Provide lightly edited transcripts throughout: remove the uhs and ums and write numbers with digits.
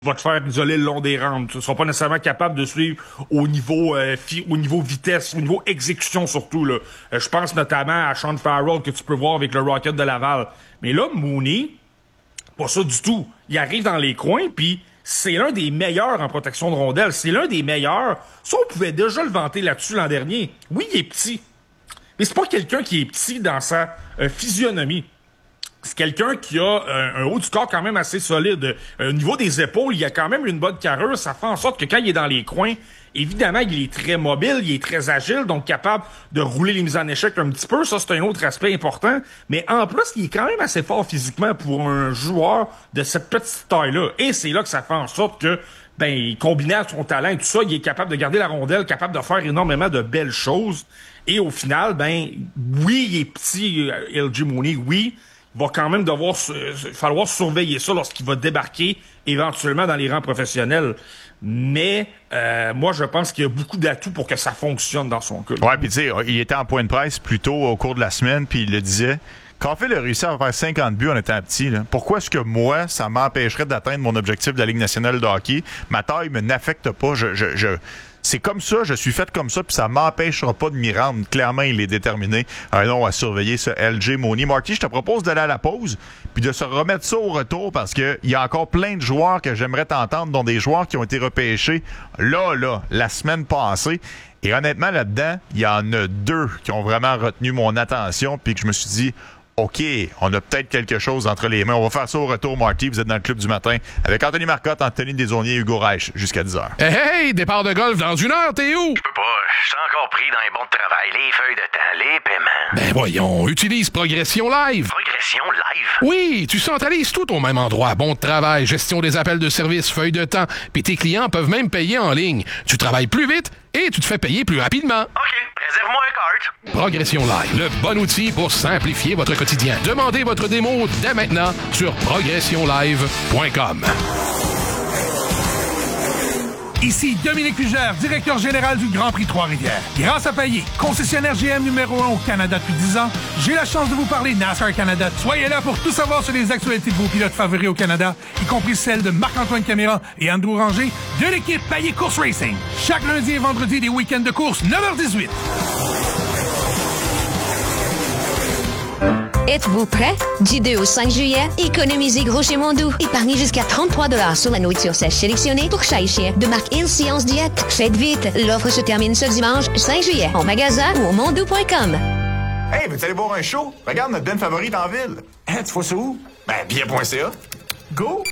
Va te faire isoler le long des rampes. Tu ne seras pas nécessairement capable de suivre au niveau vitesse, au niveau exécution surtout. Là. Je pense notamment à Sean Farrell que tu peux voir avec le Rocket de Laval. Mais là, Mooney, pas ça du tout. Il arrive dans les coins, puis c'est l'un des meilleurs en protection de rondelles. C'est l'un des meilleurs. Ça, on pouvait déjà le vanter là-dessus l'an dernier. Oui, il est petit. Mais c'est pas quelqu'un qui est petit dans sa physionomie. C'est quelqu'un qui a un haut du corps quand même assez solide. Au niveau des épaules, il a quand même une bonne carrure. Ça fait en sorte que quand il est dans les coins, évidemment, il est très mobile, il est très agile, donc capable de rouler les mises en échec un petit peu. Ça, c'est un autre aspect important. Mais en plus, il est quand même assez fort physiquement pour un joueur de cette petite taille-là. Et c'est là que ça fait en sorte que, combiné à son talent et tout ça, il est capable de garder la rondelle, capable de faire énormément de belles choses. Et au final, oui, il est petit, LG Mooney, oui. Il va quand même falloir surveiller ça lorsqu'il va débarquer éventuellement dans les rangs professionnels. Mais moi, je pense qu'il y a beaucoup d'atouts pour que ça fonctionne dans son cas. Ouais, puis tu sais, il était en point de presse plus tôt au cours de la semaine, puis il le disait. Quand Phil a réussi à faire 50 buts en étant petit, là, pourquoi est-ce que moi, ça m'empêcherait d'atteindre mon objectif de la Ligue nationale de hockey? Ma taille me n'affecte pas. C'est comme ça, je suis fait comme ça, puis ça m'empêchera pas de m'y rendre. Clairement, il est déterminé. Un nom à surveiller, ce LG Mooney. Marty, je te propose d'aller à la pause, puis de se remettre ça au retour, parce que il y a encore plein de joueurs que j'aimerais t'entendre, dont des joueurs qui ont été repêchés la semaine passée. Et honnêtement, là-dedans, il y en a 2 qui ont vraiment retenu mon attention, puis que je me suis dit, OK, on a peut-être quelque chose entre les mains. On va faire ça au retour, Marty. Vous êtes dans le Club du matin avec Anthony Marcotte, Anthony Desaulniers et Hugo Reich jusqu'à 10h. Hey, départ de golf dans 1 heure, t'es où? Je peux pas, je suis encore pris dans les bons de travail, les feuilles de temps, les paiements. Ben voyons, utilise Progression Live. Progression Live? Oui, tu centralises tout au même endroit. Bon de travail, gestion des appels de service, feuilles de temps. Puis tes clients peuvent même payer en ligne. Tu travailles plus vite et tu te fais payer plus rapidement. OK, réserve-moi un cart. Progression Live, le bon outil pour simplifier votre quotidien. Demandez votre démo dès maintenant sur progressionlive.com. Ici Dominique Fugère, directeur général du Grand Prix Trois-Rivières. Grâce à Payet, concessionnaire GM numéro 1 au Canada depuis 10 ans, j'ai la chance de vous parler NASCAR Canada. Soyez là pour tout savoir sur les actualités de vos pilotes favoris au Canada, y compris celles de Marc-Antoine Caméra et Andrew Ranger de l'équipe Payet Course Racing. Chaque lundi et vendredi des week-ends de course, 9h18. Êtes-vous prêt? Du 2 au 5 juillet, économisez gros chez Mondou. Épargnez jusqu'à 33$ sur la nourriture sèche sélectionnée pour chat et chien de marque Il Science Diète. Faites vite, l'offre se termine ce dimanche 5 juillet en magasin ou au mondou.com. Hey, veux-tu aller voir un show? Regarde notre band favorite en ville. Hein, tu vois ça où? Bien.ca. Go!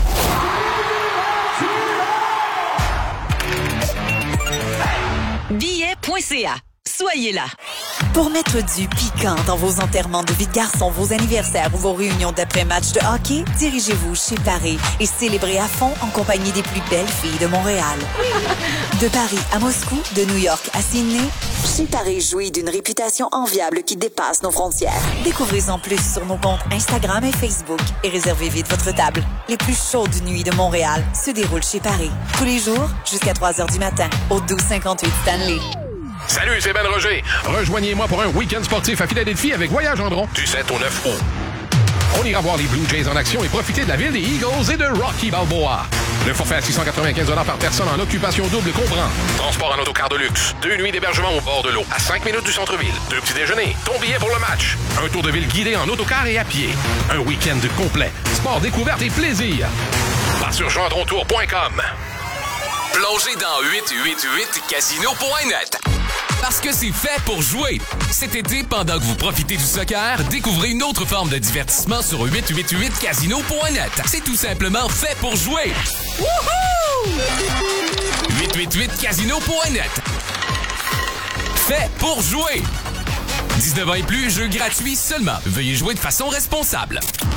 Billet.ca. Soyez là. Pour mettre du piquant dans vos enterrements de vie de garçon, vos anniversaires ou vos réunions d'après-match de hockey, dirigez-vous chez Paris et célébrez à fond en compagnie des plus belles filles de Montréal. De Paris à Moscou, de New York à Sydney, chez Paris jouit d'une réputation enviable qui dépasse nos frontières. Découvrez-en plus sur nos comptes Instagram et Facebook et réservez vite votre table. Les plus chaudes nuits de Montréal se déroulent chez Paris. Tous les jours, jusqu'à 3h du matin, au 1258 Stanley. Salut, c'est Ben Roger. Rejoignez-moi pour un week-end sportif à Philadelphie avec Voyage Gendron du 7 au 9 août. On ira voir les Blue Jays en action et profiter de la ville des Eagles et de Rocky Balboa. Le forfait à 695$ par personne en occupation double comprend transport en autocar de luxe, 2 nuits d'hébergement au bord de l'eau, à 5 minutes du centre-ville, 2 petits déjeuners, ton billet pour le match, un tour de ville guidé en autocar et à pied, un week-end complet, sport, découverte et plaisir. Part sur gendrontour.com. Plongez dans 888casino.net. Parce que c'est fait pour jouer. Cet été, pendant que vous profitez du soccer, découvrez une autre forme de divertissement sur 888casino.net. C'est tout simplement fait pour jouer. Wouhou! 888casino.net. Fait pour jouer. 19 ans et plus, jeu gratuit seulement. Veuillez jouer de façon responsable.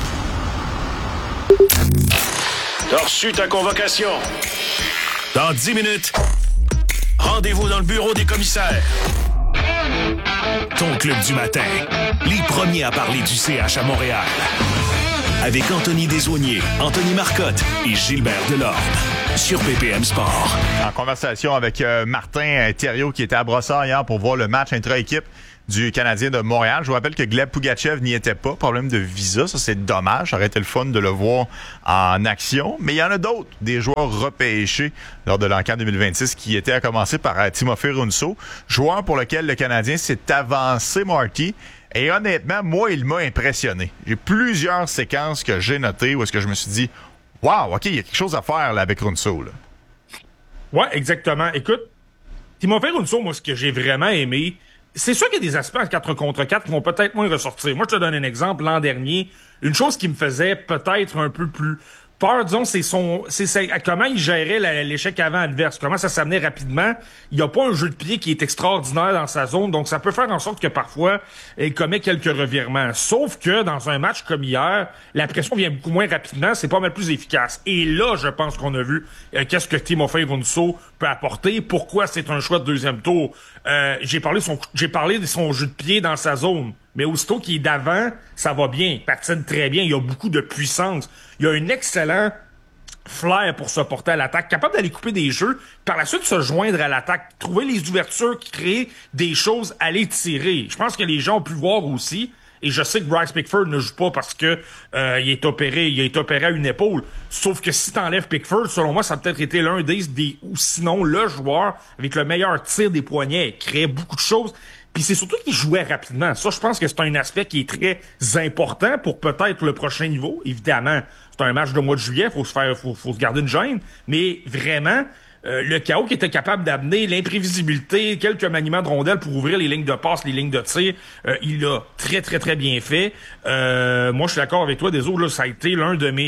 T'as reçu ta convocation. Dans 10 minutes, rendez-vous dans le bureau des commissaires. Ton club du matin, les premiers à parler du CH à Montréal. Avec Anthony Desaulniers, Anthony Marcotte et Gilbert Delorme. Sur BPM Sport. En conversation avec Martin Thériault qui était à Brossard hier pour voir le match intra-équipe du Canadien de Montréal. Je vous rappelle que Gleb Pugachev n'y était pas. Problème de visa, ça c'est dommage. Ça aurait été le fun de le voir en action. Mais il y en a d'autres, des joueurs repêchés lors de l'encan 2026 qui étaient à commencer par Timofey Runso, joueur pour lequel le Canadien s'est avancé, Marty. Et honnêtement, moi, il m'a impressionné. J'ai plusieurs séquences que j'ai notées où est-ce que je me suis dit « Wow, OK, il y a quelque chose à faire là, avec Runso. » Ouais, exactement. Écoute, Timofey Runso, moi, ce que j'ai vraiment aimé, c'est sûr qu'il y a des aspects en 4 contre 4 qui vont peut-être moins ressortir. Moi, je te donne un exemple. L'an dernier, une chose qui me faisait peut-être un peu plus peur, disons, c'est comment il gérait l'échec avant adverse, comment ça s'amenait rapidement. Il n'y a pas un jeu de pied qui est extraordinaire dans sa zone, donc ça peut faire en sorte que parfois, il commet quelques revirements. Sauf que dans un match comme hier, la pression vient beaucoup moins rapidement, c'est pas mal plus efficace. Et là, je pense qu'on a vu qu'est-ce que Timofey Runso peut apporter, pourquoi c'est un choix de deuxième tour. J'ai parlé de son jeu de pied dans sa zone. Mais aussitôt qu'il est d'avant, ça va bien. Il patine très bien. Il y a beaucoup de puissance. Il y a un excellent flair pour se porter à l'attaque, capable d'aller couper des jeux, par la suite se joindre à l'attaque, trouver les ouvertures, créer des choses, aller tirer. Je pense que les gens ont pu voir aussi, et je sais que Bryce Pickford ne joue pas parce que il est opéré à une épaule. Sauf que si t'enlèves Pickford, selon moi, ça a peut-être été l'un des ou sinon le joueur avec le meilleur tir des poignets. Il créait beaucoup de choses. Puis c'est surtout qu'il jouait rapidement. Ça, je pense que c'est un aspect qui est très important pour peut-être le prochain niveau. Évidemment, c'est un match de mois de juillet, faut se garder une gêne. Mais vraiment, le chaos qui était capable d'amener, l'imprévisibilité, quelques maniements de rondelles pour ouvrir les lignes de passe, les lignes de tir, il l'a très, très, très bien fait. Moi, je suis d'accord avec toi, Deso, là, ça a été un de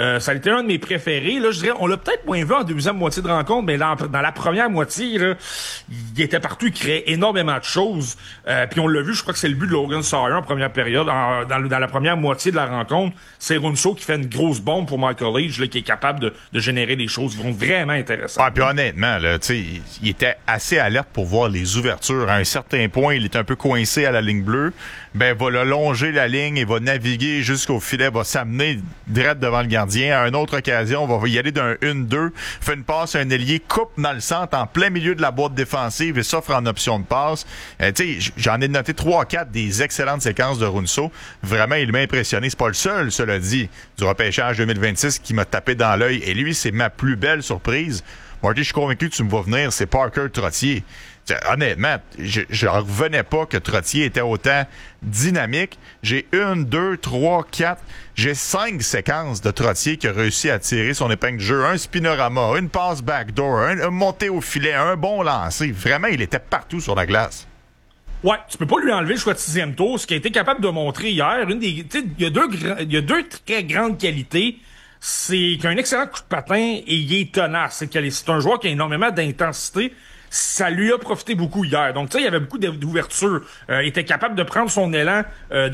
mes préférés. Là, je dirais, on l'a peut-être moins vu en deuxième moitié de rencontre, mais dans la première moitié, là, il était partout, il créait énormément de choses. Puis on l'a vu, je crois que c'est le but de Logan Sawyer en première période, dans la première moitié de la rencontre. C'est Runso qui fait une grosse bombe pour Michael Leach, là, qui est capable de générer des choses vraiment intéressantes. Ah, puis honnêtement, là, il était assez alerte pour voir les ouvertures. À un certain point, il est un peu coincé à la ligne bleue. Ben, va le longer la ligne et va naviguer jusqu'au filet, va s'amener direct devant le gardien. À une autre occasion, va y aller d'un 1-2, fait une passe à un ailier, coupe dans le centre, en plein milieu de la boîte défensive et s'offre en option de passe. J'en ai noté 3-4 des excellentes séquences de Runso. Vraiment, il m'a impressionné. C'est pas le seul, cela dit, du repêchage 2026 qui m'a tapé dans l'œil. Et lui, c'est ma plus belle surprise. Marty, je suis convaincu que tu me vas venir, c'est Parker Trottier. Honnêtement, je revenais pas que Trottier était autant dynamique. J'ai 1, 2, 3, 4, j'ai 5 séquences de Trottier qui a réussi à tirer son épingle de jeu. Un spinorama, une passe backdoor, un montée au filet, un bon lancer. Vraiment, il était partout sur la glace. Ouais, tu peux pas lui enlever le choix de 6e tour. Ce qu'il a été capable de montrer hier, il y a deux très grandes qualités. C'est qu'il a un excellent coup de patin et il est tenace. C'est un joueur qui a énormément d'intensité. Ça lui a profité beaucoup hier. Donc, tu sais, il y avait beaucoup d'ouverture. Il était capable de prendre son élan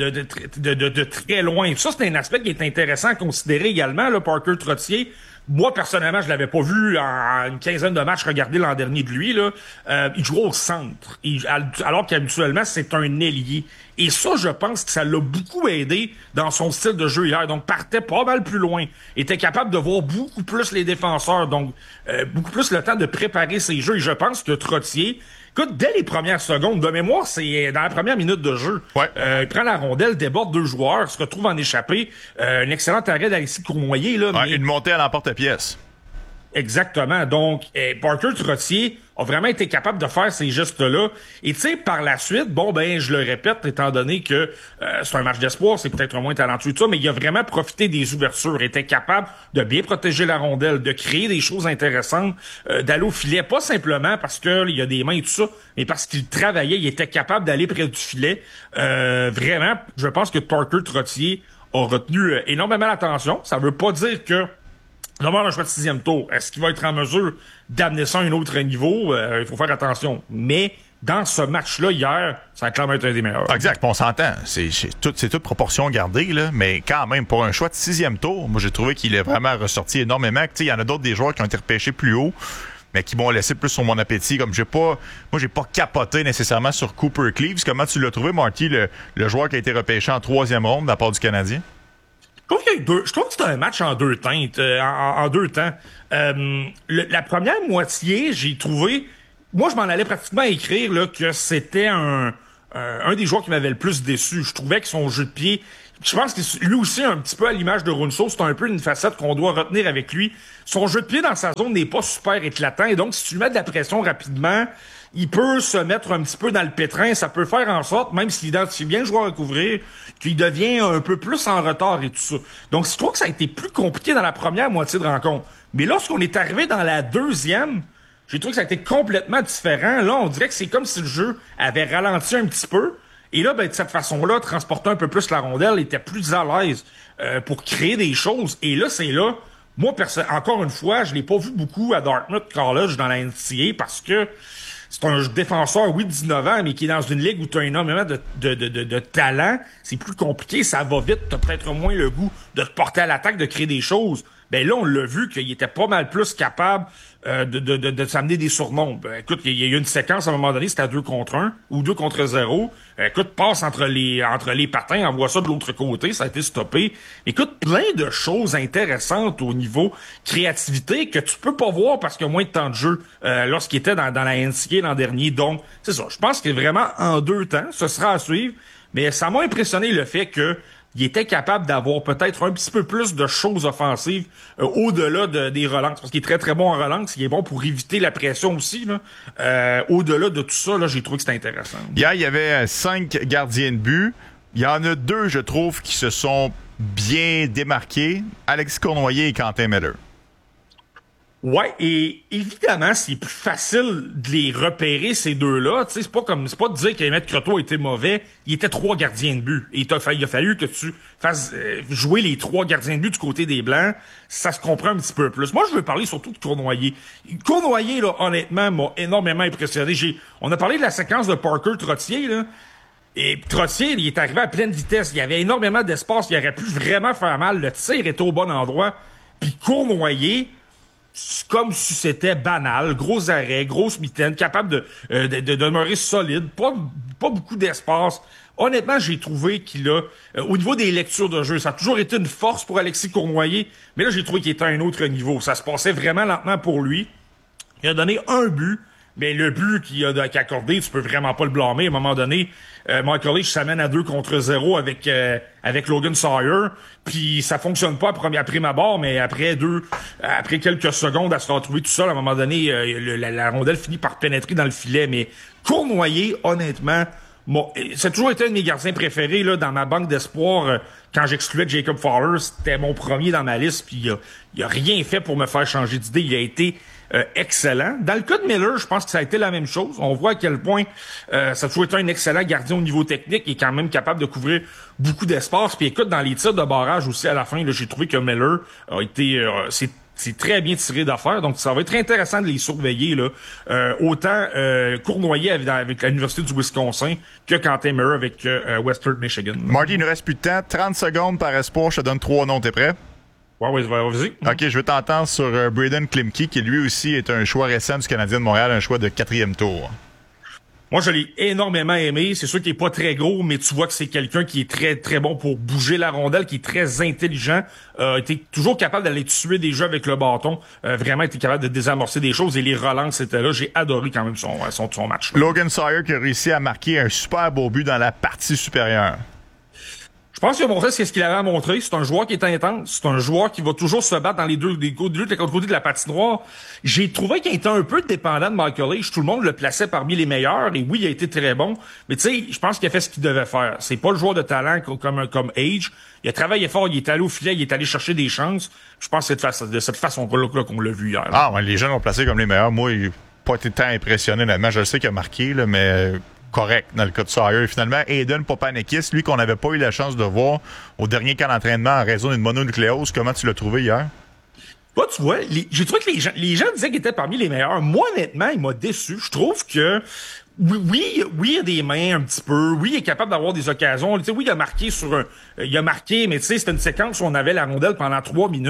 de très loin. Ça, c'est un aspect qui est intéressant à considérer également, là, Parker Trottier. Moi, personnellement, je l'avais pas vu en une quinzaine de matchs regarder l'an dernier de lui, là. Il jouait au centre. Alors qu'habituellement, c'est un ailier. Et ça, je pense que ça l'a beaucoup aidé dans son style de jeu hier. Donc, partait pas mal plus loin. Était capable de voir beaucoup plus les défenseurs. Donc, beaucoup plus le temps de préparer ses jeux. Et je pense que Trottier, écoute, dès les premières secondes, de mémoire, c'est dans la première minute de jeu. Ouais. Il prend la rondelle, déborde 2 joueurs, se retrouve en échappée. Un excellent arrêt d'Alexis Cournoyer, là. Ouais, une montée à l'emporte-pièce. Exactement. Donc, Parker Trottier a vraiment été capable de faire ces gestes-là. Et tu sais, par la suite, je le répète, étant donné que c'est un match d'espoir, c'est peut-être moins talentueux que ça, mais il a vraiment profité des ouvertures, était capable de bien protéger la rondelle, de créer des choses intéressantes, d'aller au filet, pas simplement parce qu'il y a des mains et tout ça, mais parce qu'il travaillait, il était capable d'aller près du filet. Vraiment, je pense que Parker Trottier a retenu énormément l'attention. Ça veut pas dire que normalement, un choix de 6e tour. Est-ce qu'il va être en mesure d'amener ça à un autre niveau? Il faut faire attention. Mais dans ce match-là, hier, ça a clairement été un des meilleurs. Exact, on s'entend. C'est toute proportion gardée, là, mais quand même, pour un choix de 6e tour, moi, j'ai trouvé qu'il est vraiment ressorti énormément. Il y en a d'autres des joueurs qui ont été repêchés plus haut, mais qui m'ont laissé plus sur mon appétit. Comme j'ai pas capoté nécessairement sur Cooper Cleaves. Comment tu l'as trouvé, Marty, le joueur qui a été repêché en 3e ronde de la part du Canadien? Je trouve que c'était un match en deux teintes, en deux temps. La première moitié, j'ai trouvé, moi je m'en allais pratiquement écrire là que c'était un un des joueurs qui m'avait le plus déçu. Je trouvais que son jeu de pied, je pense que lui aussi, un petit peu à l'image de Runso, c'est un peu une facette qu'on doit retenir avec lui. Son jeu de pied dans sa zone n'est pas super éclatant, et donc si tu lui mets de la pression rapidement, il peut se mettre un petit peu dans le pétrin. Ça peut faire en sorte, même s'il identifie bien le joueur à couvrir, qu'il devient un peu plus en retard et tout ça. Donc, je trouve que ça a été plus compliqué dans la première moitié de rencontre. Mais lorsqu'on est arrivé dans la deuxième, j'ai trouvé que ça a été complètement différent. Là, on dirait que c'est comme si le jeu avait ralenti un petit peu. Et là, ben, de cette façon-là, transporter un peu plus la rondelle, était plus à l'aise pour créer des choses. Et là, c'est là, moi, encore une fois, je l'ai pas vu beaucoup à Dartmouth College dans la NCAA parce que c'est un défenseur, oui, de 19 ans, mais qui est dans une ligue où tu as énormément de talent. C'est plus compliqué, ça va vite, tu as peut-être moins le goût de te porter à l'attaque, de créer des choses. Ben là, on l'a vu qu'il était pas mal plus capable de s'amener des surnombres. Ben, écoute, il y a eu une séquence à un moment donné, c'était à 2 contre 1 ou 2 contre 0. Écoute, passe entre les patins, envoie ça de l'autre côté, ça a été stoppé. Écoute, plein de choses intéressantes au niveau créativité que tu peux pas voir parce qu'il y a moins de temps de jeu lorsqu'il était dans la NCAA l'an dernier. Donc, c'est ça. Je pense que vraiment en 2 temps, ce sera à suivre. Mais ça m'a impressionné le fait que il était capable d'avoir peut-être un petit peu plus de choses offensives au-delà des relances. Parce qu'il est très, très bon en relance. Il est bon pour éviter la pression aussi. Là. Au-delà de tout ça, là, j'ai trouvé que c'était intéressant. Hier, il y avait 5 gardiens de but. Il y en a 2, je trouve, qui se sont bien démarqués. Alexis Cournoyer et Quentin Miller. Ouais, et évidemment, c'est plus facile de les repérer, ces deux-là. Tu sais, c'est pas de dire qu'Emmett Croteau était mauvais. Il était 3 gardiens de but. Et il a fallu que tu fasses jouer les 3 gardiens de but du côté des Blancs. Ça se comprend un petit peu plus. Moi, je veux parler surtout de Cournoyer. Cournoyer, là, honnêtement, m'a énormément impressionné. On a parlé de la séquence de Parker-Trottier, là. Et Trottier, il est arrivé à pleine vitesse. Il y avait énormément d'espace. Il aurait pu vraiment faire mal. Le tir était au bon endroit. Puis Cournoyer, comme si c'était banal, gros arrêt, grosse mitaine, capable de demeurer solide, pas beaucoup d'espace. Honnêtement, j'ai trouvé qu'il a, au niveau des lectures de jeu, ça a toujours été une force pour Alexis Cournoyer, mais là, j'ai trouvé qu'il était à un autre niveau. Ça se passait vraiment lentement pour lui. Il a donné un but, mais le but qu'il a accordé, tu peux vraiment pas le blâmer. À un moment donné, Michael Leach s'amène à 2 contre 0 avec Logan Sawyer, puis ça fonctionne pas après ma barre, mais après quelques secondes à se retrouver tout seul, à un moment donné, la rondelle finit par pénétrer dans le filet. Mais Cournoyer, honnêtement, ça a toujours été un de mes gardiens préférés là dans ma banque d'espoir. Quand j'excluais Jacob Fowler, c'était mon premier dans ma liste, puis il a rien fait pour me faire changer d'idée. Il a été excellent. Dans le cas de Miller, je pense que ça a été la même chose. On voit à quel point ça a toujours été un excellent gardien au niveau technique et quand même capable de couvrir beaucoup d'espace. Puis écoute, dans les tirs de barrage aussi à la fin, là, j'ai trouvé que Miller a été c'est très bien tiré d'affaires, donc ça va être intéressant de les surveiller là. Autant Cournoyer avec l'Université du Wisconsin que Quentin Miller avec Western Michigan. Marty, il nous reste plus de temps. 30 secondes par espoir, je te donne 3 noms, t'es prêt? Ouais, vas-y. OK, je veux t'entendre sur Braden Klimke, qui lui aussi est un choix récent du Canadien de Montréal, un choix de 4e tour. Moi, je l'ai énormément aimé. C'est sûr qu'il est pas très gros, mais tu vois que c'est quelqu'un qui est très, très bon pour bouger la rondelle, qui est très intelligent. Était toujours capable d'aller tuer des jeux avec le bâton. Vraiment, était capable de désamorcer des choses et les relances étaient là. J'ai adoré quand même son match. Logan Sawyer qui a réussi à marquer un super beau but dans la partie supérieure. Je pense qu'il a montré ce qu'il avait à montrer. C'est un joueur qui est intense. C'est un joueur qui va toujours se battre dans les deux côtés de la patinoire. J'ai trouvé qu'il était un peu dépendant de Michael Leach. Tout le monde le plaçait parmi les meilleurs. Et oui, il a été très bon. Mais tu sais, je pense qu'il a fait ce qu'il devait faire. C'est pas le joueur de talent comme Age. Il a travaillé fort. Il est allé au filet. Il est allé chercher des chances. Je pense que c'est de cette façon-là qu'on l'a vu hier. Là. Ah, ouais, les jeunes l'ont placé comme les meilleurs. Moi, il n'a pas été tant impressionné. Honnêtement, je le sais qu'il a marqué, là, mais correct dans le cas de Sawyer. Et finalement, Aiden Papanekis, lui qu'on n'avait pas eu la chance de voir au dernier camp d'entraînement en raison d'une mononucléose, comment tu l'as trouvé hier? Bah, tu vois, j'ai trouvé que les gens disaient qu'il était parmi les meilleurs. Moi, honnêtement, il m'a déçu. Je trouve que oui, il a des mains un petit peu. Oui, il est capable d'avoir des occasions. Tu sais, oui, il a marqué mais tu sais, c'était une séquence où on avait la rondelle pendant 3 minutes.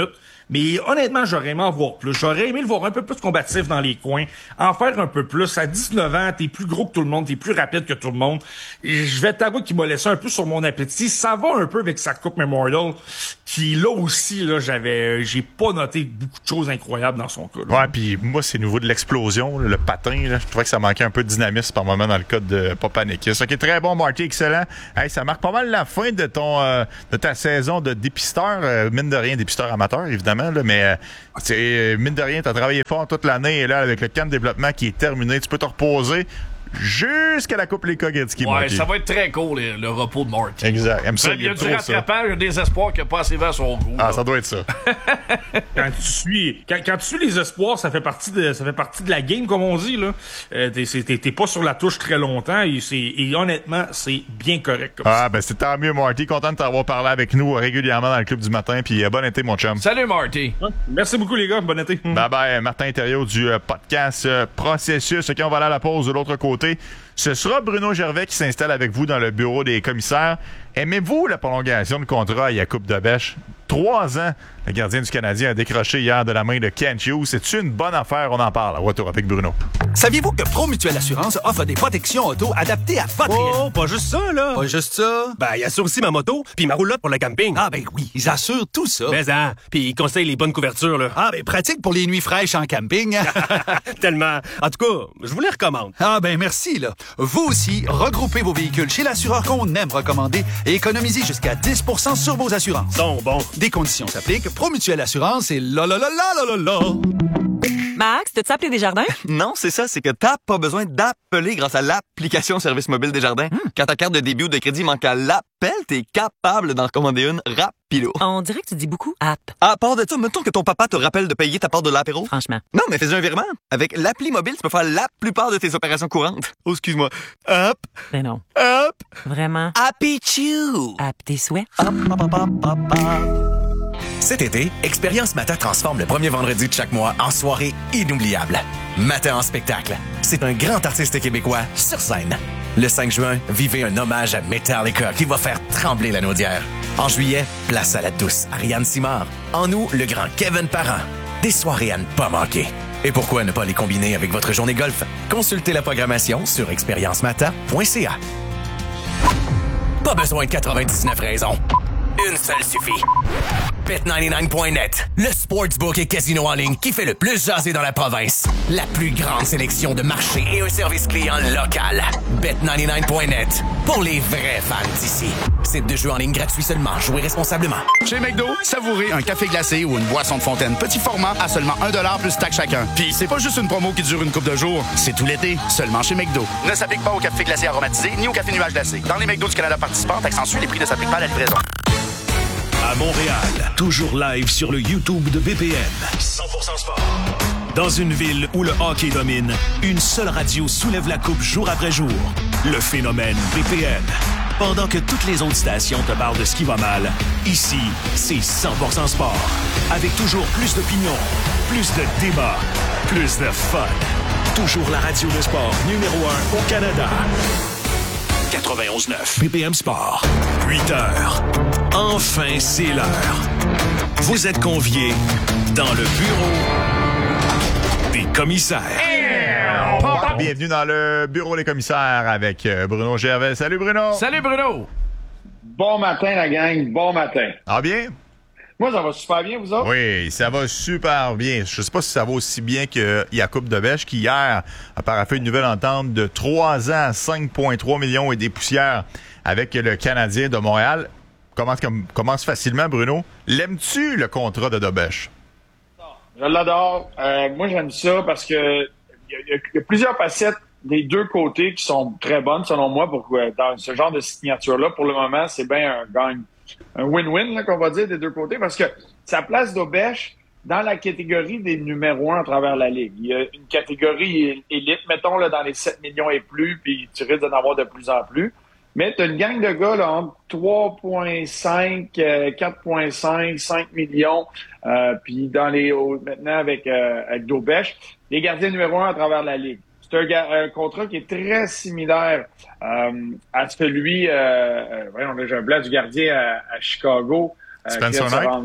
Mais honnêtement, j'aurais aimé en voir plus. J'aurais aimé le voir un peu plus combatif dans les coins, en faire un peu plus. À 19 ans, t'es plus gros que tout le monde, t'es plus rapide que tout le monde. Et je vais t'avouer qu'il m'a laissé un peu sur mon appétit. Ça va un peu avec sa Coupe Memorial, qui là aussi, là, j'ai pas noté beaucoup de choses incroyables dans son cas. Là. Ouais, puis moi, c'est nouveau de l'explosion, là, le patin. Là, je trouvais que ça manquait un peu de dynamisme par moment dans le cas de Papanikis. Ça qui est très bon, Marty, excellent. Hey, ça marque pas mal la fin de ta saison de dépisteur, mine de rien, dépisteur amateur, évidemment, là, mais mine de rien, t'as travaillé fort toute l'année et là, avec le camp de développement qui est terminé, tu peux te reposer jusqu'à la Coupe Leka Gretzky. Ouais, Marty. ça va être très cool, le repos de Marty. Exact. Aime ça, Il y a du rattrapage, il y a des espoirs qu'il n'a pas assez vers son goût. Ah, ça doit être ça. Quand tu suis les espoirs, ça fait partie de la game, comme on dit, là. T'es pas sur la touche très longtemps et honnêtement, c'est bien correct comme ça. Ben, c'est tant mieux, Marty. Content de t'avoir parlé avec nous régulièrement dans le Club du matin. Puis bon été, mon chum. Salut, Marty. Merci beaucoup, les gars. Bon été. Bye bye, Martin Thériault du podcast Processus. OK, on va aller à la pause de l'autre côté. Ce sera Bruno Gervais qui s'installe avec vous dans le bureau des commissaires. Aimez-vous la prolongation de contrat à Jakub Dobeš? 3 ans, le gardien du Canadien a décroché hier de la main de Kent Hughes. C'est une bonne affaire? On en parle. Retour avec Bruno. Saviez-vous que Promutuelle Assurance offre des protections auto adaptées à votre risque? Oh, pas juste ça, là. Pas juste ça. Ben, il assure aussi ma moto puis ma roulotte pour le camping. Ah, ben oui, ils assurent tout ça. Mais puis ils conseillent les bonnes couvertures, là. Ah, ben pratique pour les nuits fraîches en camping. Tellement. En tout cas, je vous les recommande. Ah, ben merci, là. Vous aussi, regroupez vos véhicules chez l'assureur qu'on aime recommander et économisez jusqu'à 10% sur vos assurances. Bon. Des conditions s'appliquent. Promutuelle Assurance et la. Max, t'as-tu appelé Desjardins? Non, c'est ça, c'est que t'as pas besoin d'appeler grâce à l'application Service Mobile Desjardins. Quand ta carte de débit ou de crédit manque à l'appel, t'es capable d'en commander une rapido. On dirait que tu dis beaucoup app. À part de ça, mettons que ton papa te rappelle de payer ta part de l'apéro. Franchement. Non, mais fais un virement. Avec l'appli mobile, tu peux faire la plupart de tes opérations courantes. Oh, excuse-moi. Hop. Ben non. Hop. Vraiment. Happy Chew. App tes souhaits. Cet été, Expérience Mata transforme le premier vendredi de chaque mois en soirée inoubliable. Mata en spectacle. C'est un grand artiste québécois sur scène. Le 5 juin, vivez un hommage à Metallica qui va faire trembler la Naudière. En juillet, place à la douce Ariane Simard. En août, le grand Kevin Parent. Des soirées à ne pas manquer. Et pourquoi ne pas les combiner avec votre journée golf? Consultez la programmation sur expériencemata.ca. Pas besoin de 99 raisons. Une seule suffit. Bet99.net, le sportsbook et casino en ligne qui fait le plus jaser dans la province. La plus grande sélection de marchés et un service client local. Bet99.net, pour les vrais fans d'ici. Site de jeu en ligne gratuit seulement. Jouez responsablement. Chez McDo, savourez un café glacé ou une boisson de fontaine petit format à seulement 1$ plus taxe chacun. Puis c'est pas juste une promo qui dure une couple de jours, c'est tout l'été, seulement chez McDo. Ne s'applique pas au café glacé aromatisé ni au café nuage glacé. Dans les McDo du Canada participants, taxe ensuite, les prix ne s'appliquent pas à la livraison. À Montréal, toujours live sur le YouTube de BPM. 100% sport. Dans une ville où le hockey domine, une seule radio soulève la coupe jour après jour. Le phénomène BPM. Pendant que toutes les autres stations te parlent de ce qui va mal, ici, c'est 100% sport. Avec toujours plus d'opinions, plus de débats, plus de fun. Toujours la radio de sport numéro 1 au Canada. 91.9 BPM Sport. 8 heures. Enfin, c'est l'heure. Vous êtes conviés dans le bureau des commissaires. Bienvenue dans le bureau des commissaires avec Bruno Gervais. Salut Bruno! Salut Bruno! Bon matin la gang, bon matin. Ah bien? Moi, ça va super bien, vous autres? Oui, ça va super bien. Je sais pas si ça va aussi bien que Jakub Dobeš, qui hier a paraphé une nouvelle entente de 3 ans à 5,3 millions et des poussières avec le Canadien de Montréal. Commence facilement, Bruno. L'aimes-tu, le contrat de Dobeš? Je l'adore. Moi, j'aime ça parce que il y a plusieurs facettes des deux côtés qui sont très bonnes, selon moi, pour dans ce genre de signature-là. Pour le moment, c'est bien un win-win, là, qu'on va dire, des deux côtés, parce que ça place Dobeš dans la catégorie des numéros 1 à travers la Ligue. Il y a une catégorie élite, mettons, là, dans les 7 millions et plus, puis tu risques d'en avoir de plus en plus. Mais tu as une gang de gars là, entre 3,5, 4,5, 5 millions, puis dans les maintenant avec Dobeš, les gardiens numéro 1 à travers la Ligue. C'est un contrat qui est très similaire à celui, j'ai un blanc du gardien à Chicago. Spencer Knight?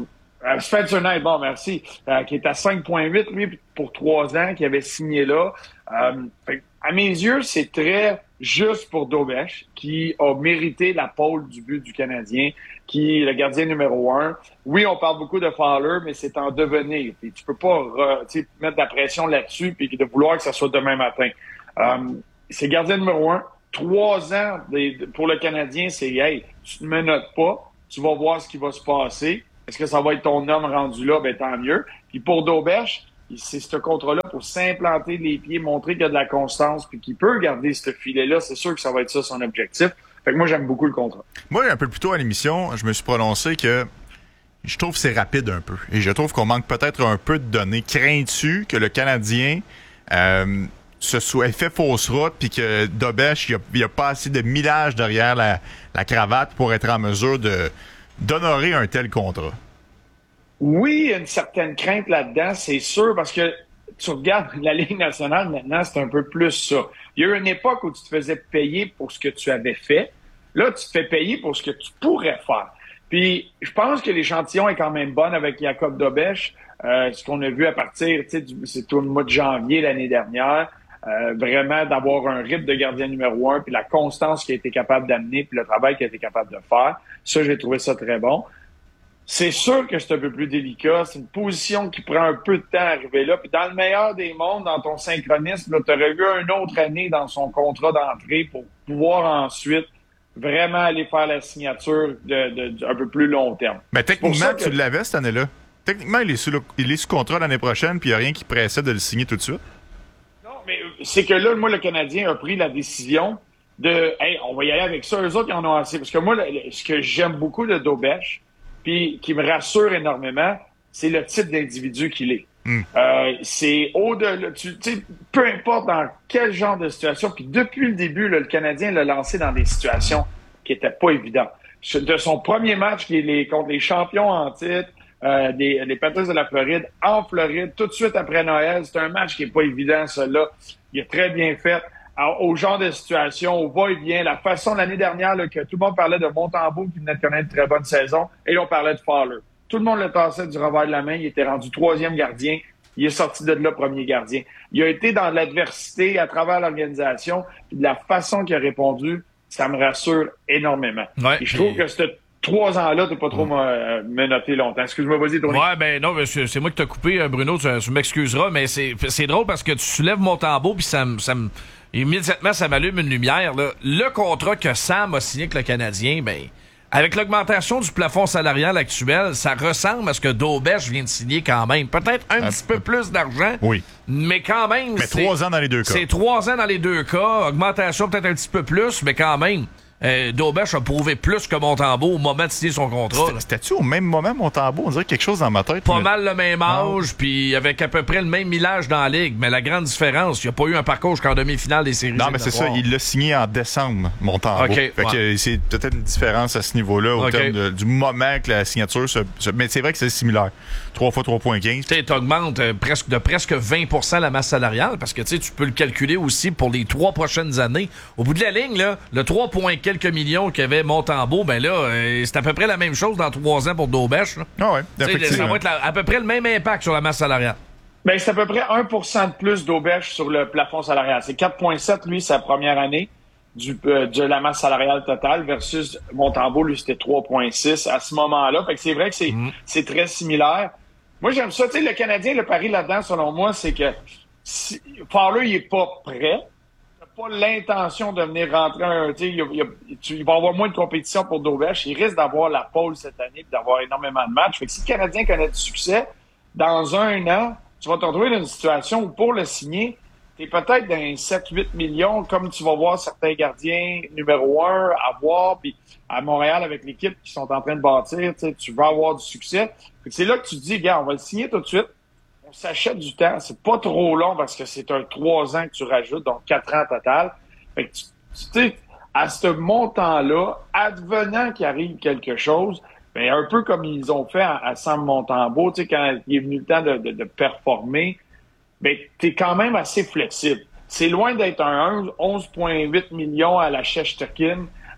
Spencer Knight, bon, merci, qui est à 5,8, lui, pour 3 ans, qui avait signé là. À mes yeux, c'est très juste pour Dobeš, qui a mérité la pole du but du Canadien, qui est le gardien numéro 1. Oui, on parle beaucoup de Fowler, mais c'est en devenir. Et tu peux pas mettre de la pression là-dessus et de vouloir que ça soit demain matin. C'est gardien numéro 1. 3 ans pour le Canadien, c'est « Hey, tu ne me notes pas, tu vas voir ce qui va se passer. Est-ce que ça va être ton homme rendu là? Ben tant mieux. » Puis pour Dobeš, c'est ce contrat-là pour s'implanter les pieds, montrer qu'il y a de la constance puis qu'il peut garder ce filet-là. C'est sûr que ça va être ça son objectif. Fait que moi, j'aime beaucoup le contrat. Moi, un peu plus tôt à l'émission, je me suis prononcé que je trouve que c'est rapide un peu. Et je trouve qu'on manque peut-être un peu de données. Crains-tu que le Canadien se soit fait fausse route puis que Dobeš, il n'y a pas assez de millage derrière la cravate pour être en mesure d'honorer un tel contrat? Oui, il y a une certaine crainte là-dedans, c'est sûr, parce que tu regardes la Ligue nationale, maintenant, c'est un peu plus ça. Il y a eu une époque où tu te faisais payer pour ce que tu avais fait. Là, tu te fais payer pour ce que tu pourrais faire. Puis, je pense que l'échantillon est quand même bon avec Jakub Dobeš. Ce qu'on a vu à partir, c'est tout le mois de janvier l'année dernière. Vraiment d'avoir un rythme de gardien numéro 1, puis la constance qu'il a été capable d'amener, puis le travail qu'il a été capable de faire. Ça, j'ai trouvé ça très bon. C'est sûr que c'est un peu plus délicat. C'est une position qui prend un peu de temps à arriver là. Puis dans le meilleur des mondes, dans ton synchronisme, tu aurais eu une autre année dans son contrat d'entrée pour pouvoir ensuite vraiment aller faire la signature un peu plus long terme. Mais techniquement, tu l'avais cette année-là. Techniquement, il est sous contrat l'année prochaine, puis il n'y a rien qui pressait de le signer tout de suite. Non, mais c'est que là, moi, le Canadien a pris la décision de « Hey, on va y aller avec ça. » Eux autres, ils en ont assez. Parce que moi, ce que j'aime beaucoup de Dobeš, puis qui me rassure énormément, c'est le type d'individu qu'il est. C'est au-delà, tu sais, peu importe dans quel genre de situation, puis depuis le début, là, le Canadien l'a lancé dans des situations qui étaient pas évidentes. De son premier match contre les champions en titre, les Panthers de la Floride, en Floride, tout de suite après Noël, c'est un match qui est pas évident, celui-là. Il est très bien fait. Alors, au genre de situation, au va-et-vient, la façon l'année dernière là, que tout le monde parlait de Montembeault qui venait de connaître une très bonne saison, et on parlait de Fowler. Tout le monde le tassait du revers de la main, il était rendu 3e gardien, il est sorti de là 1er gardien. Il a été dans l'adversité à travers l'organisation, puis de la façon qu'il a répondu, ça me rassure énormément. Ouais, et je trouve que ce 3 ans-là, t'es pas trop menotté longtemps. Excuse-moi, vas-y, Tony. Ouais, ben non, c'est moi qui t'ai coupé, Bruno, tu m'excuseras, mais c'est drôle parce que tu soulèves Montembeault, puis ça me immédiatement, ça m'allume une lumière. Là. Le contrat que Sam a signé avec le Canadien, ben, avec l'augmentation du plafond salarial actuel, ça ressemble à ce que Dobeš vient de signer quand même. Peut-être un petit peu plus d'argent, oui, mais quand même... Mais 3 ans dans les deux cas. C'est 3 ans dans les deux cas. Augmentation peut-être un petit peu plus, mais quand même... Dobeš a prouvé plus que Montembeault au moment de signer son contrat. C'était-tu au même moment, Montembeault? On dirait quelque chose dans ma tête. Pas mal le même âge, puis avec à peu près le même millage dans la Ligue. Mais la grande différence, il n'y a pas eu un parcours jusqu'en demi-finale des séries. Non, mais c'est ça, il l'a signé en décembre, Montembeault. Okay, fait que c'est peut-être une différence à ce niveau-là, au terme du moment que la signature mais c'est vrai que c'est similaire. 3 fois 3,15. Tu t'augmentes de presque 20% la masse salariale, parce que tu peux le calculer aussi pour les 3 prochaines années. Au bout de la ligne, là, le 3,4 quelques millions qu'avait Montembeault, ben là, c'est à peu près la même chose dans 3 ans pour Dobeš. Ah ouais, ça va être à peu près le même impact sur la masse salariale. Ben, c'est à peu près 1% de plus Dobeš sur le plafond salarial. C'est 4,7, lui, sa première année de la masse salariale totale versus Montembeault, lui, c'était 3,6 à ce moment-là. Fait que c'est vrai que c'est très similaire. Moi, j'aime ça. Tu sais, le Canadien, le pari là-dedans, selon moi, c'est que Fowler, il est pas prêt. Pas l'intention de venir rentrer il va y avoir moins de compétition pour Dobeš. Il risque d'avoir la pole cette année et d'avoir énormément de matchs. Fait que si le Canadien connaît du succès, dans 1 an, tu vas te retrouver dans une situation où pour le signer, tu es peut-être dans 7-8 millions, comme tu vas voir certains gardiens numéro 1 avoir, puis à Montréal avec l'équipe qui sont en train de bâtir, tu vas avoir du succès. Fait que c'est là que tu te dis, gars, on va le signer tout de suite. On s'achète du temps. C'est pas trop long parce que c'est un 3 ans que tu rajoutes, donc 4 ans total. Fait que tu sais, à ce montant-là, advenant qu'il arrive quelque chose, ben un peu comme ils ont fait à Sam Montembeault, tu sais, quand il est venu le temps de performer, ben t'es quand même assez flexible. C'est loin d'être un 11,8 millions à la Shesterkin,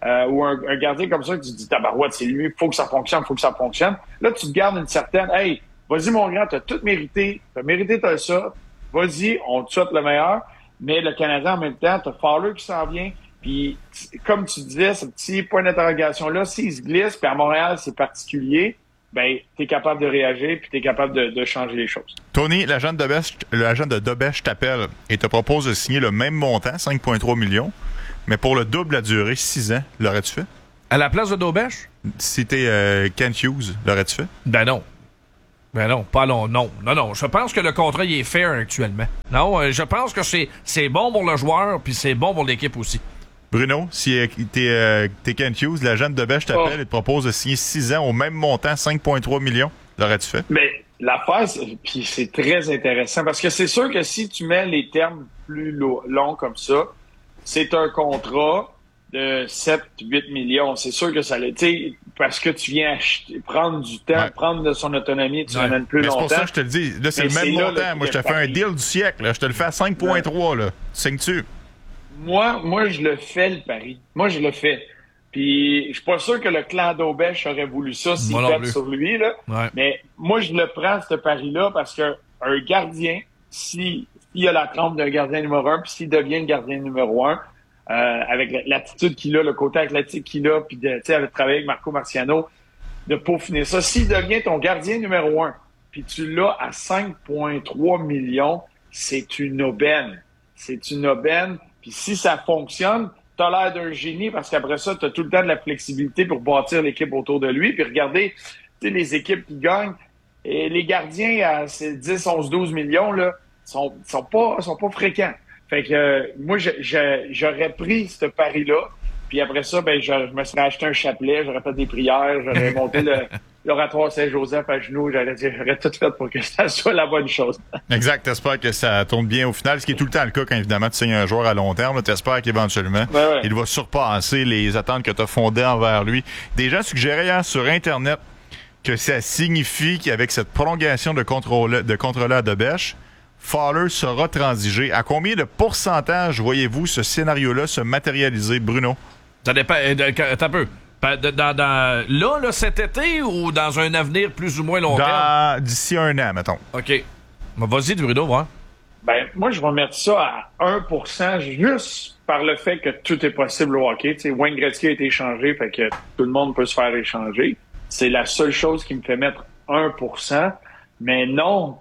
ou un gardien comme ça, tu te dis, tabarouette, c'est lui, faut que ça fonctionne. Là, tu te gardes une certaine, hey, vas-y, mon grand, t'as tout mérité, t'as ça, vas-y, on te souhaite le meilleur, mais le Canadien, en même temps, t'as Fowler qui s'en vient, puis comme tu disais, ce petit point d'interrogation-là, s'il se glisse, puis à Montréal, c'est particulier, ben, t'es capable de réagir, puis t'es capable de changer les choses. Tony, l'agent de Dobèche t'appelle et te propose de signer le même montant, 5,3 millions, mais pour le double à durée, 6 ans, l'aurais-tu fait? À la place de Dobèche? Si t'es Kent Hughes, l'aurais-tu fait? Ben non, pas long, non. Je pense que le contrat, il est fair actuellement. Non, je pense que c'est bon pour le joueur, puis c'est bon pour l'équipe aussi. Bruno, si t'es Kent Hughes, l'agent de Dobèche t'appelle et te propose de signer 6 ans au même montant, 5,3 millions, l'aurais-tu fait? Mais l'affaire, puis c'est très intéressant, parce que c'est sûr que si tu mets les termes plus longs comme ça, c'est un contrat de 7-8 millions. C'est sûr que ça l'est, parce que tu viens prendre du temps, prendre de son autonomie, tu l'amènes plus longtemps. C'est pour ça que je te le dis. Là, c'est le même montant. Moi, je te fais un deal du siècle. Là. Je te le fais à 5,3. Là. Signes-tu? Moi, je le fais, le pari. Moi, je le fais. Puis, je suis pas sûr que le clan d'Aubèche aurait voulu ça s'il pète sur lui, là. Ouais. Mais moi, je le prends, ce pari-là, parce qu'un gardien, s'il a la trempe d'un gardien numéro 1, puis s'il devient le gardien numéro 1, avec l'attitude qu'il a, le côté athlétique qu'il a, puis de travailler avec Marco Marciano, de peaufiner ça. S'il devient ton gardien numéro 1, puis tu l'as à 5,3 millions, c'est une aubaine. Puis si ça fonctionne, t'as l'air d'un génie parce qu'après ça, t'as tout le temps de la flexibilité pour bâtir l'équipe autour de lui. Puis regardez, les équipes qui gagnent, et les gardiens à ces 10, 11, 12 millions, là, sont pas fréquents. Fait que moi, j'aurais pris ce pari-là. Puis après ça, ben je me serais acheté un chapelet, j'aurais fait des prières, j'aurais monté l'oratoire Saint-Joseph à genoux, j'aurais tout fait pour que ça soit la bonne chose. Exact. T'espères que ça tourne bien au final, ce qui est tout le temps le cas quand évidemment tu signes un joueur à long terme. T'espères qu'éventuellement, il va surpasser les attentes que tu as fondées envers lui. Des gens suggéraient hier sur Internet que ça signifie qu'avec cette prolongation de contrat à Dobèche, Fowler sera transigé. À combien de pourcentage voyez-vous ce scénario-là se matérialiser, Bruno? Ça dépend. Attends un peu. Là, cet été ou dans un avenir plus ou moins long terme? D'ici un an, mettons. OK. Vas-y, Bruno, voir. Ben, moi, je vais mettre ça à 1% juste par le fait que tout est possible au hockey. T'sais, Wayne Gretzky a été échangé, fait que tout le monde peut se faire échanger. C'est la seule chose qui me fait mettre 1%. Mais non,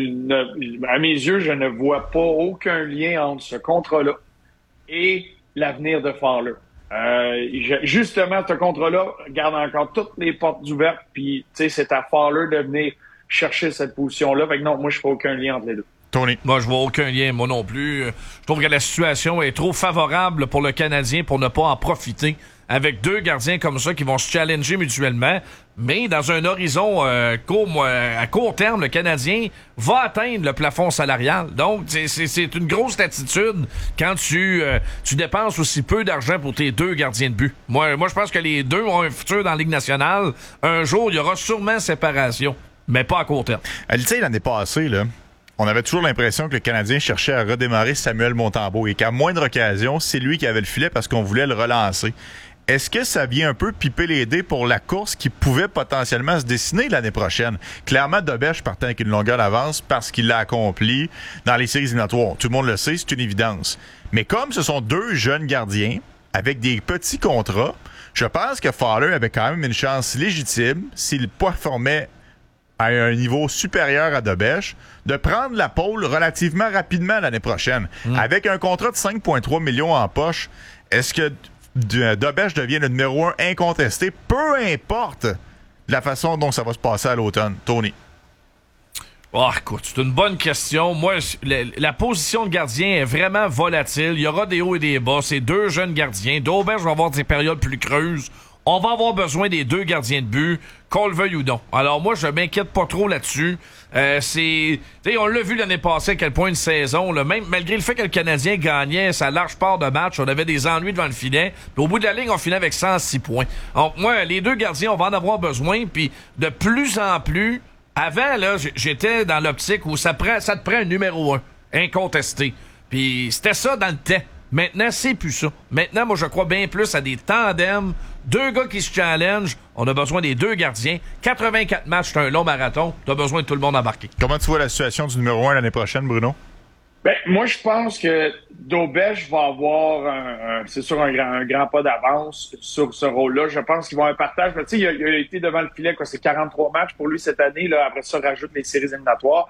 à mes yeux, je ne vois pas aucun lien entre ce contrat-là et l'avenir de Fowler. Justement, ce contrat-là garde encore toutes les portes ouvertes, puis c'est à Fowler de venir chercher cette position-là. Fait que non, moi, je ne vois aucun lien entre les deux. Tony. Moi, je vois aucun lien, moi non plus. Je trouve que la situation est trop favorable pour le Canadien pour ne pas en profiter. Avec deux gardiens comme ça qui vont se challenger mutuellement. Mais dans un horizon à court terme, le Canadien va atteindre le plafond salarial. Donc, c'est une grosse attitude quand tu dépenses aussi peu d'argent pour tes deux gardiens de but. Moi, je pense que les deux ont un futur dans la Ligue nationale. Un jour, il y aura sûrement séparation, mais pas à court terme. Tu sais, l'année passée, là, on avait toujours l'impression que le Canadien cherchait à redémarrer Samuel Montembeault et qu'à moindre occasion, c'est lui qui avait le filet parce qu'on voulait le relancer. Est-ce que ça vient un peu piper les dés pour la course qui pouvait potentiellement se dessiner l'année prochaine? Clairement, Dobèche partait avec une longueur d'avance parce qu'il l'a accompli dans les séries éliminatoires. Tout le monde le sait, c'est une évidence. Mais comme ce sont deux jeunes gardiens avec des petits contrats, je pense que Fowler avait quand même une chance légitime, s'il performait à un niveau supérieur à Dobèche, de prendre la pole relativement rapidement l'année prochaine. Avec un contrat de 5,3 millions en poche, est-ce que Dobèche devient le numéro 1 incontesté, peu importe la façon dont ça va se passer à l'automne? Tony. Oh, écoute, c'est une bonne question. Moi, la position de gardien est vraiment volatile. Il y aura des hauts et des bas. C'est deux jeunes gardiens. Dobèche va avoir des périodes plus creuses. On va avoir besoin des deux gardiens de but, qu'on le veuille ou non. Alors moi, je m'inquiète pas trop là-dessus. On l'a vu l'année passée à quel point une saison, là, même malgré le fait que le Canadien gagnait sa large part de match, on avait des ennuis devant le filet. Puis au bout de la ligne, on finit avec 106 points. Donc moi, les deux gardiens, on va en avoir besoin. Puis de plus en plus, avant, là, j'étais dans l'optique où ça te prend un numéro 1, incontesté. Puis c'était ça dans le temps. Maintenant, c'est plus ça. Maintenant, moi, je crois bien plus à des tandems, 2 gars qui se challengent. On a besoin des 2 gardiens. 84 matchs, c'est un long marathon. T'as besoin de tout le monde embarqué. Comment tu vois la situation du numéro 1 l'année prochaine, Bruno? Ben, moi, je pense que Dobèche va avoir c'est sûr un grand pas d'avance sur ce rôle-là. Je pense qu'ils vont avoir un partage. Tu sais, il a été devant le filet, quoi. C'est 43 matchs pour lui cette année. Là, après ça, rajoute les séries éliminatoires.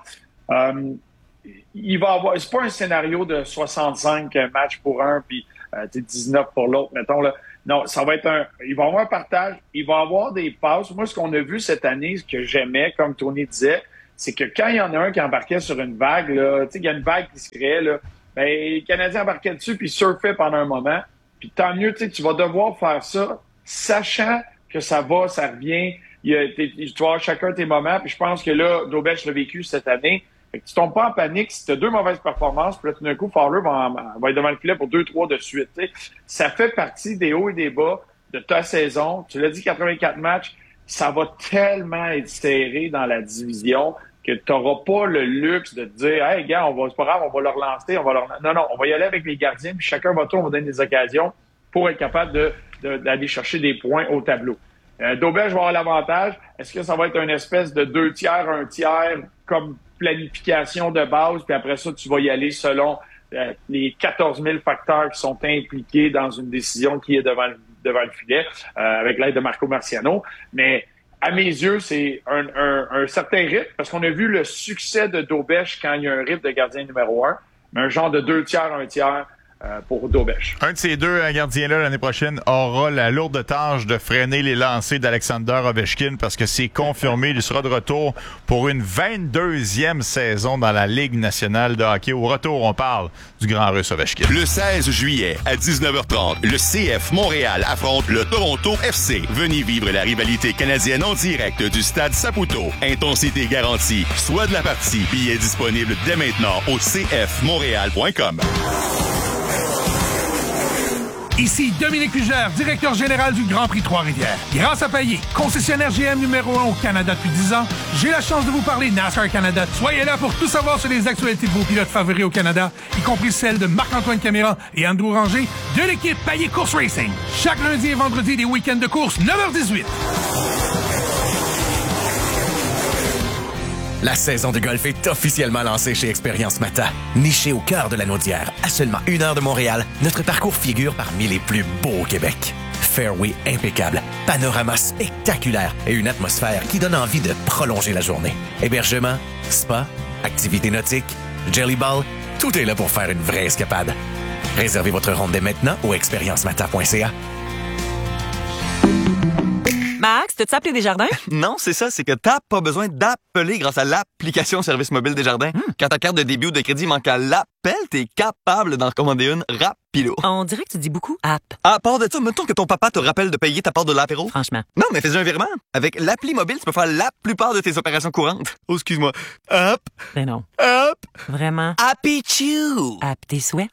Il va avoir. C'est pas un scénario de 65 matchs pour un puis 19 pour l'autre, mettons là. Non, ça va être il va avoir un partage. Il va avoir des passes. Moi, ce qu'on a vu cette année, ce que j'aimais, comme Tony disait, c'est que quand il y en a un qui embarquait sur une vague, là, tu sais, il y a une vague qui se créait, là, ben, les Canadiens embarquaient dessus puis surfaient pendant un moment. Puis tant mieux, tu sais, tu vas devoir faire ça, sachant que ça va, ça revient. Tu vas avoir chacun tes moments. Puis je pense que là, Dobèche l'a vécu cette année. Fait que tu tombes pas en panique si tu as 2 mauvaises performances, puis là, tout d'un coup, Fowler va être devant le filet pour 2-3 de suite. T'sais. Ça fait partie des hauts et des bas de ta saison. Tu l'as dit, 84 matchs, ça va tellement être serré dans la division que tu n'auras pas le luxe de te dire « Hey, gars, c'est pas grave, on va le relancer. Non, on va y aller avec les gardiens, puis chacun va donner des occasions pour être capable d'aller chercher des points au tableau. Dobèche va avoir l'avantage. Est-ce que ça va être une espèce de 2 tiers, 1 tiers, comme planification de base, puis après ça, tu vas y aller selon les 14 000 facteurs qui sont impliqués dans une décision qui est devant le filet, avec l'aide de Marco Marciano. Mais à mes yeux, c'est un certain rythme, parce qu'on a vu le succès de Dobèche quand il y a un rythme de gardien numéro 1, mais un genre de 2 tiers, 1 tiers pour Dobèche. Un de ces 2 gardiens-là, l'année prochaine, aura la lourde tâche de freiner les lancers d'Alexander Ovechkin parce que c'est confirmé, il sera de retour pour une 22e saison dans la Ligue nationale de hockey. Au retour, on parle du grand russe Ovechkin. Le 16 juillet, à 19h30, le CF Montréal affronte le Toronto FC. Venez vivre la rivalité canadienne en direct du stade Saputo. Intensité garantie. Soit de la partie. Billets disponibles dès maintenant au cfmontréal.com. Ici Dominique Hugère, directeur général du Grand Prix Trois-Rivières. Grâce à Payet, concessionnaire GM numéro 1 au Canada depuis 10 ans, j'ai la chance de vous parler NASCAR Canada. Soyez là pour tout savoir sur les actualités de vos pilotes favoris au Canada, y compris celles de Marc-Antoine Caméra et Andrew Ranger de l'équipe Payet Course Racing. Chaque lundi et vendredi, des week-ends de course, 9h18. La saison de golf est officiellement lancée chez Expérience Mata. Niché au cœur de la Naudière, à seulement 1 heure de Montréal, notre parcours figure parmi les plus beaux au Québec. Fairway impeccable, panorama spectaculaire et une atmosphère qui donne envie de prolonger la journée. Hébergement, spa, activités nautiques, jelly ball, tout est là pour faire une vraie escapade. Réservez votre ronde dès maintenant au expériencemata.ca. Max, t'as-tu appelé Desjardins? Non, c'est ça, c'est que t'as pas besoin d'appeler grâce à l'application Service mobile Desjardins. Quand ta carte de débit ou de crédit manque à l'appel, t'es capable d'en recommander une rapido. On dirait que tu dis beaucoup app. À part de ça, mettons que ton papa te rappelle de payer ta part de l'apéro. Franchement. Non, mais fais un virement. Avec l'appli mobile, tu peux faire la plupart de tes opérations courantes. Oh, excuse-moi. Hop. Ben non. Hop. Vraiment. Happy Chew. App tes souhaits.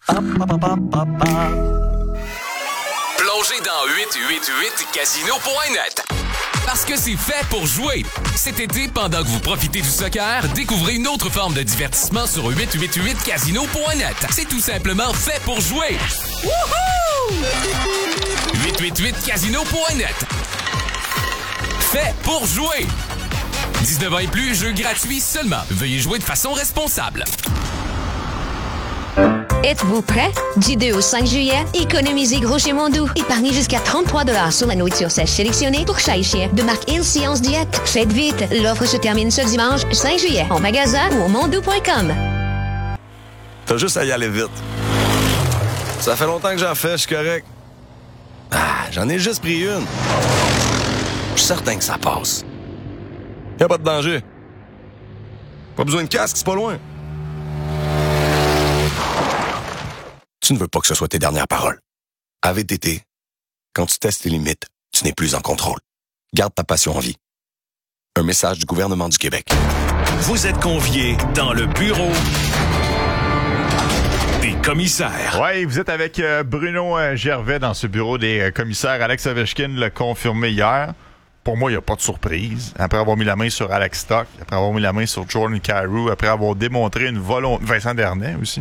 Plongez dans 888casino.net. Parce que c'est fait pour jouer. Cet été, pendant que vous profitez du soccer, découvrez une autre forme de divertissement sur 888casino.net. C'est tout simplement fait pour jouer. Wouhou! 888casino.net. Fait pour jouer. 19 ans et plus, jeu gratuit seulement. Veuillez jouer de façon responsable. Êtes-vous prêts? Du 2 au 5 juillet, économisez gros chez Mondou. Épargnez jusqu'à 33 $ sur la nourriture sèche sélectionnée pour chat et chien de marque Il Science Diète. Faites vite, l'offre se termine ce dimanche 5 juillet en magasin ou au mondou.com. T'as juste à y aller vite. Ça fait longtemps que j'en fais, je suis correct. J'en ai juste pris une. Je suis certain que ça passe. Y'a pas de danger. Pas besoin de casque, c'est pas loin. Tu ne veux pas que ce soit tes dernières paroles. À VTT, quand tu testes tes limites, tu n'es plus en contrôle. Garde ta passion en vie. Un message du gouvernement du Québec. Vous êtes conviés dans le bureau des commissaires. Oui, vous êtes avec Bruno Gervais dans ce bureau des commissaires. Alex Ovechkin l'a confirmé hier. Pour moi, il n'y a pas de surprise. Après avoir mis la main sur Alex Stock, après avoir mis la main sur Jordan Kyrou, après avoir démontré une volonté... Vincent Dernay aussi.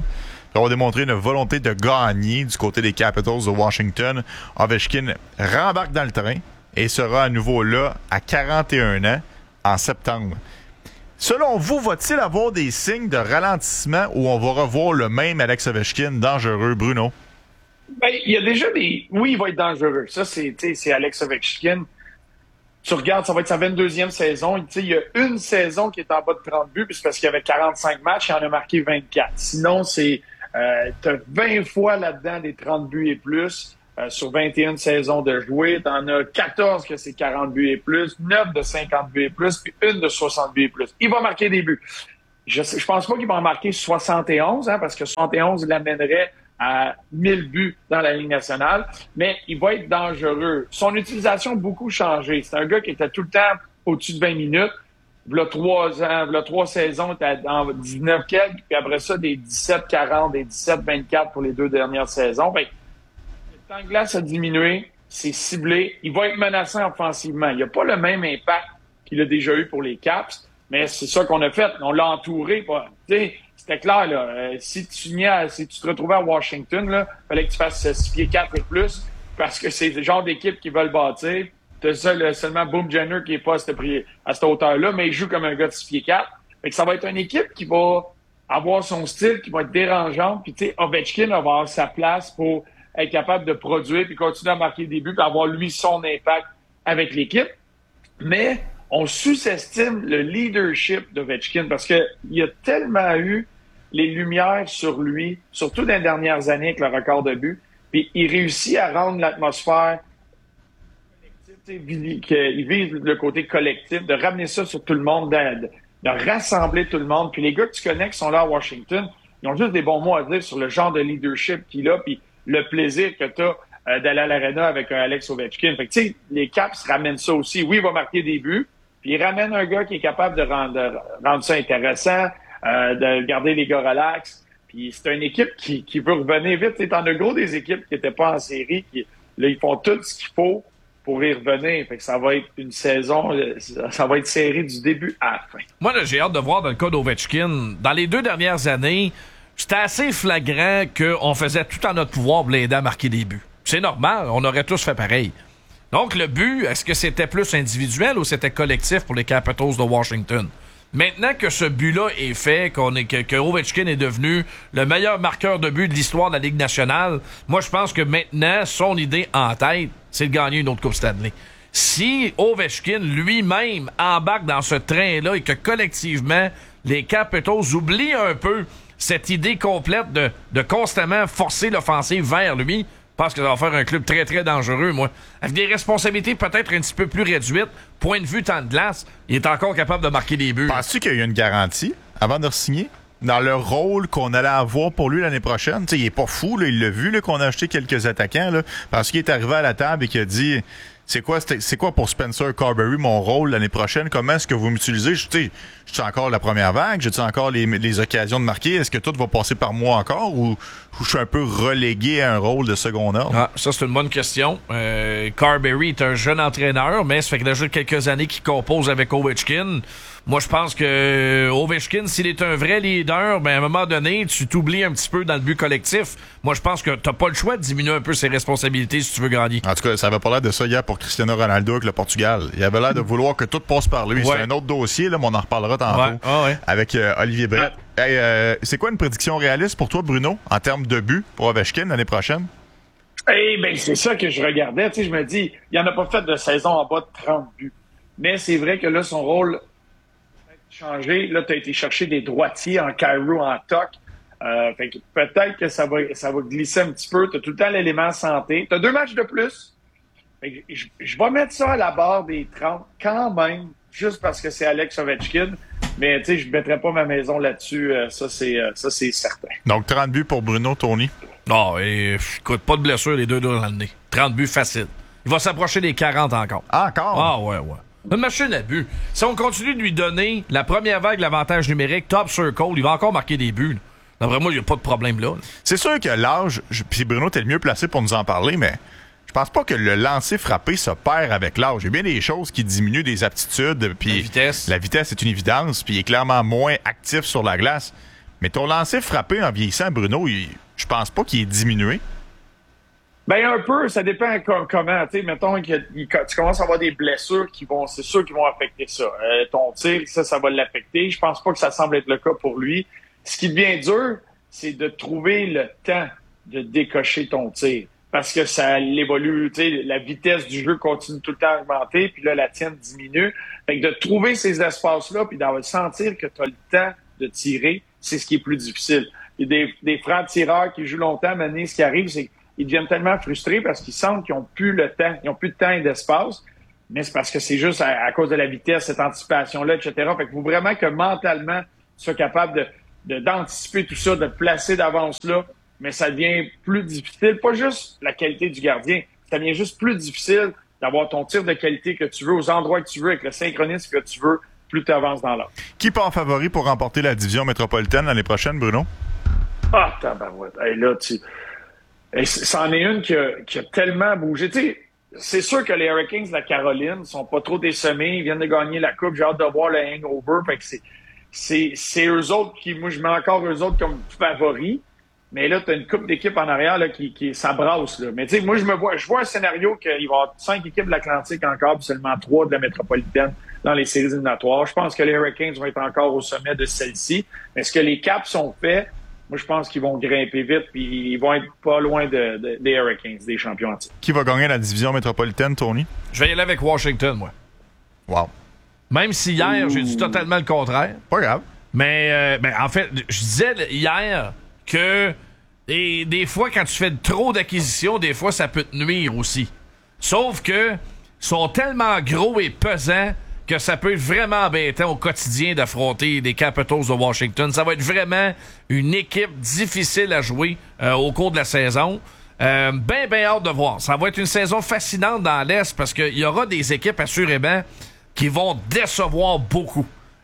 avoir démontré une volonté de gagner du côté des Capitals de Washington. Ovechkin rembarque dans le train et sera à nouveau là à 41 ans en septembre. Selon vous, va-t-il avoir des signes de ralentissement ou on va revoir le même Alex Ovechkin dangereux, Bruno? Ben, il y a déjà des... Oui, il va être dangereux. Ça, c'est Alex Ovechkin. Tu regardes, ça va être sa 22e saison. Il y a une saison qui est en bas de 30 buts, puis c'est parce qu'il y avait 45 matchs, il en a marqué 24. Sinon, t'as 20 fois là-dedans des 30 buts et plus. Sur 21 saisons de jouer, t'en as 14 que c'est 40 buts et plus, 9 de 50 buts et plus, puis une de 60 buts et plus. Il va marquer des buts. Je pense pas qu'il va en marquer 71, parce que 71 l'amènerait à 1000 buts dans la Ligue nationale, mais il va être dangereux. Son utilisation a beaucoup changé. C'est un gars qui était tout le temps au-dessus de 20 minutes. V'là 3 ans, v'là 3 saisons, il était dans 19 quelques, puis après ça, des 17-40, des 17-24 pour les 2 dernières saisons. Fait, le temps de glace a diminué, c'est ciblé. Il va être menaçant offensivement. Il n'a pas le même impact qu'il a déjà eu pour les Caps, mais c'est ça qu'on a fait. On l'a entouré. C'était clair, là. Si tu te retrouvais à Washington, là, fallait que tu fasses 6 pieds 4 et plus, parce que c'est le genre d'équipe qui veulent bâtir. T'as seulement Boom Jenner qui est pas à cette hauteur-là, mais il joue comme un gars de 6 pieds 4. Fait que ça va être une équipe qui va avoir son style, qui va être dérangeante. Puis, tu sais, Ovechkin va avoir sa place pour être capable de produire puis continuer à marquer des buts puis avoir, lui, son impact avec l'équipe. Mais on sous-estime le leadership d'Ovechkin parce qu'il y a tellement eu les lumières sur lui, surtout dans les dernières années avec le record de buts. Puis il réussit à rendre l'atmosphère collective, qu'il vise le côté collectif, de ramener ça sur tout le monde, de rassembler tout le monde. Puis les gars que tu connais qui sont là à Washington, ils ont juste des bons mots à dire sur le genre de leadership qu'il a, puis le plaisir que tu as d'aller à l'aréna avec un Alex Ovechkin. Fait que tu sais, les Caps ramènent ça aussi. Oui, il va marquer des buts, puis il ramène un gars qui est capable de rendre ça intéressant, de garder les gars relax. Puis c'est une équipe qui veut revenir vite. T'en as gros des équipes qui n'étaient pas en série, là, ils font tout ce qu'il faut pour y revenir. Fait que ça va être une saison, ça va être serré du début à la fin. Moi, là, j'ai hâte de voir dans le cas d'Ovechkin. Dans les 2 dernières années, c'était assez flagrant qu'on faisait tout en notre pouvoir pour l'aider à marquer des buts. C'est normal, on aurait tous fait pareil. Donc, le but, est-ce que c'était plus individuel ou c'était collectif pour les Capitals de Washington? Maintenant que ce but-là est fait, que Ovechkin est devenu le meilleur marqueur de but de l'histoire de la Ligue nationale, moi, je pense que maintenant, son idée en tête, c'est de gagner une autre Coupe Stanley. Si Ovechkin lui-même embarque dans ce train-là et que collectivement, les Capitals oublient un peu cette idée complète de constamment forcer l'offensive vers lui, je pense que ça va faire un club très, très dangereux, moi. Avec des responsabilités peut-être un petit peu plus réduites, point de vue temps de glace, il est encore capable de marquer des buts. Penses-tu qu'il y a eu une garantie avant de re-signer? Dans le rôle qu'on allait avoir pour lui l'année prochaine? T'sais, il est pas fou, là, il l'a vu là, qu'on a acheté quelques attaquants, là, parce qu'il est arrivé à la table et qu'il a dit... C'est quoi pour Spencer Carberry mon rôle l'année prochaine? Comment est-ce que vous m'utilisez? Je suis encore la première vague? J'ai-tu encore les occasions de marquer? Est-ce que tout va passer par moi encore? Ou je suis un peu relégué à un rôle de second ordre? Ah, ça, c'est une bonne question. Carberry est un jeune entraîneur, mais ça fait déjà quelques années qu'il compose avec Ovechkin. Moi, je pense que Ovechkin, s'il est un vrai leader, ben à un moment donné, tu t'oublies un petit peu dans le but collectif. Moi, je pense que t'as pas le choix de diminuer un peu ses responsabilités si tu veux gagner. En tout cas, ça avait pas l'air de ça hier pour Cristiano Ronaldo avec le Portugal. Il avait l'air de vouloir que tout passe par lui. Ouais. C'est un autre dossier, là, mais on en reparlera tantôt avec Olivier Brett. Hey, c'est quoi une prédiction réaliste pour toi, Bruno, en termes de buts pour Ovechkin l'année prochaine? Ben, c'est ça que je regardais. Tu sais, je me dis, il en a pas fait de saison en bas de 30 buts. Mais c'est vrai que là, son rôle a changé. Là, tu as été chercher des droitiers en Cairo, en Toc. Fait que peut-être que ça va glisser un petit peu. Tu as tout le temps l'élément santé. Tu as 2 matchs de plus. Fait que je vais mettre ça à la barre des 30 quand même, juste parce que c'est Alex Ovechkin. Mais tu sais, je ne mettrai pas ma maison là-dessus. Ça, c'est certain. Donc, 30 buts pour Bruno, Tony. Non, écoute, pas de blessure les deux dans l'année. 30 buts facile. Il va s'approcher des 40 encore. Encore? Ah, ouais. Une machine à but. Si on continue de lui donner la première vague, l'avantage numérique, top circle, il va encore marquer des buts. D'après moi, il n'y a pas de problème là. C'est sûr que l'âge, puis Bruno, t'es le mieux placé pour nous en parler, mais je pense pas que le lancer frappé se perd avec l'âge. Il y a bien des choses qui diminuent des aptitudes. Puis la vitesse. La vitesse est une évidence, puis il est clairement moins actif sur la glace. Mais ton lancer frappé en vieillissant, Bruno, je pense pas qu'il est diminué. Ben un peu, ça dépend comment. Tu sais, mettons que tu commences à avoir des blessures c'est sûr qu'ils vont affecter ça. Ton tir, ça va l'affecter. Je pense pas que ça semble être le cas pour lui. Ce qui devient dur, c'est de trouver le temps de décocher ton tir. Parce que ça évolue, tu sais, la vitesse du jeu continue tout le temps à augmenter, puis là, la tienne diminue. Fait que de trouver ces espaces-là, puis de sentir que tu as le temps de tirer, c'est ce qui est plus difficile. Il y a des frères tireurs qui jouent longtemps, mais ce qui arrive, c'est qu'ils deviennent tellement frustrés parce qu'ils sentent qu'ils n'ont plus le temps, ils n'ont plus de temps et d'espace, mais c'est parce que c'est juste à cause de la vitesse, cette anticipation-là, etc. Fait qu'il faut vraiment que mentalement, tu sois capable d'anticiper tout ça, de te placer d'avance là, mais ça devient plus difficile. Pas juste la qualité du gardien, ça devient juste plus difficile d'avoir ton tir de qualité que tu veux, aux endroits que tu veux, avec le synchronisme que tu veux, plus tu avances dans l'ordre. Qui part favori pour remporter la division métropolitaine l'année prochaine, Bruno? Ah, tabarouette. Hey, là, c'en est une qui a tellement bougé. Tu sais, c'est sûr que les Hurricanes de la Caroline sont pas trop décimés. Ils viennent de gagner la Coupe. J'ai hâte de voir le hangover. Fait que c'est eux autres moi, je mets encore eux autres comme favoris. Mais là, tu as une coupe d'équipes en arrière là, qui s'abrasse. Mais tu sais, moi, je vois un scénario qu'il va y avoir 5 équipes de l'Atlantique encore, puis seulement 3 de la métropolitaine dans les séries éliminatoires. Je pense que les Hurricanes vont être encore au sommet de celle-ci. Mais est-ce que les Caps sont faits? Moi, je pense qu'ils vont grimper vite, puis ils vont être pas loin des Hurricanes, des champions en titre. Qui va gagner la division métropolitaine, Tony? Je vais y aller avec Washington, moi. Wow. Même si hier, j'ai dit totalement le contraire. Pas grave. Mais en fait, je disais hier que des fois, quand tu fais trop d'acquisitions, des fois, ça peut te nuire aussi. Sauf que sont tellement gros et pesants que ça peut être vraiment embêtant au quotidien d'affronter les Capitals de Washington. Ça va être vraiment une équipe difficile à jouer au cours de la saison. Ben hâte de voir. Ça va être une saison fascinante dans l'Est parce qu'il y aura des équipes, assurément, qui vont décevoir beaucoup.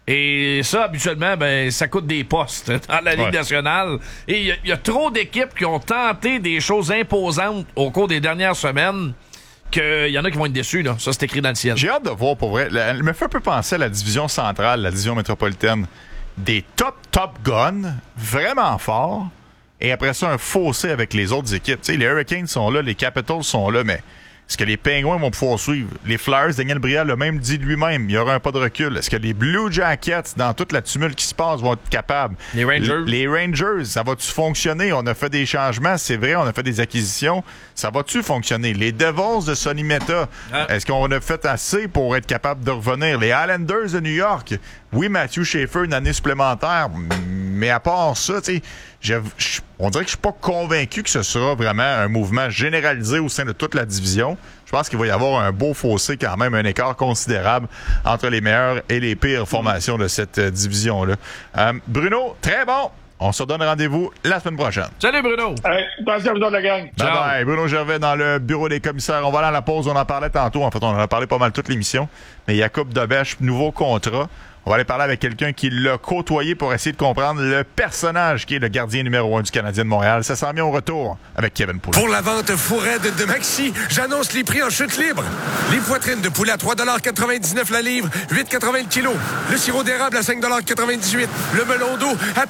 Et ça, habituellement, ça coûte des postes dans la Ligue nationale. Et il y a trop d'équipes qui ont tenté des choses imposantes au cours des dernières semaines qu'il y en a qui vont être déçus, là. Ça, c'est écrit dans le ciel. J'ai hâte de voir, pour vrai. Elle me fait un peu penser à la division centrale, la division métropolitaine. Des top guns, vraiment forts, et après ça, un fossé avec les autres équipes. Tu sais, les Hurricanes sont là, les Capitals sont là, mais est-ce que les Penguins vont pouvoir suivre? Les Flyers, Daniel Brière l'a même dit lui-même, il y aura un pas de recul. Est-ce que les Blue Jackets, dans toute la tumulte qui se passe, vont être capables? Les Rangers. Les Rangers, ça va-tu fonctionner? On a fait des changements, c'est vrai, on a fait des acquisitions. Ça va-tu fonctionner? Les Devils de Sonny Meta, est-ce qu'on a fait assez pour être capable de revenir? Les Islanders de New York, oui, Matthew Schaefer, une année supplémentaire, mais à part ça, tu sais, on dirait que je suis pas convaincu que ce sera vraiment un mouvement généralisé au sein de toute la division. Je pense qu'il va y avoir un beau fossé quand même, un écart considérable entre les meilleures et les pires formations de cette division-là. Bruno, très bon! On se donne rendez-vous la semaine prochaine. Salut Bruno! Attention à vous de la gang! Bye bye! Bruno Gervais dans le bureau des commissaires. On va aller à la pause, on en parlait tantôt. En fait, on en a parlé pas mal toute l'émission. Mais Jakub Dobeš, nouveau contrat. On va aller parler avec quelqu'un qui l'a côtoyé pour essayer de comprendre le personnage qui est le gardien numéro 1 du Canadien de Montréal. Ça s'en vient au retour avec Kevin Poulin. Pour la vente fourraide de Maxi, j'annonce les prix en chute libre. Les poitrines de poulet à 3,99 la livre, 8,80 le kilo. Le sirop d'érable à 5,98 le melon d'eau à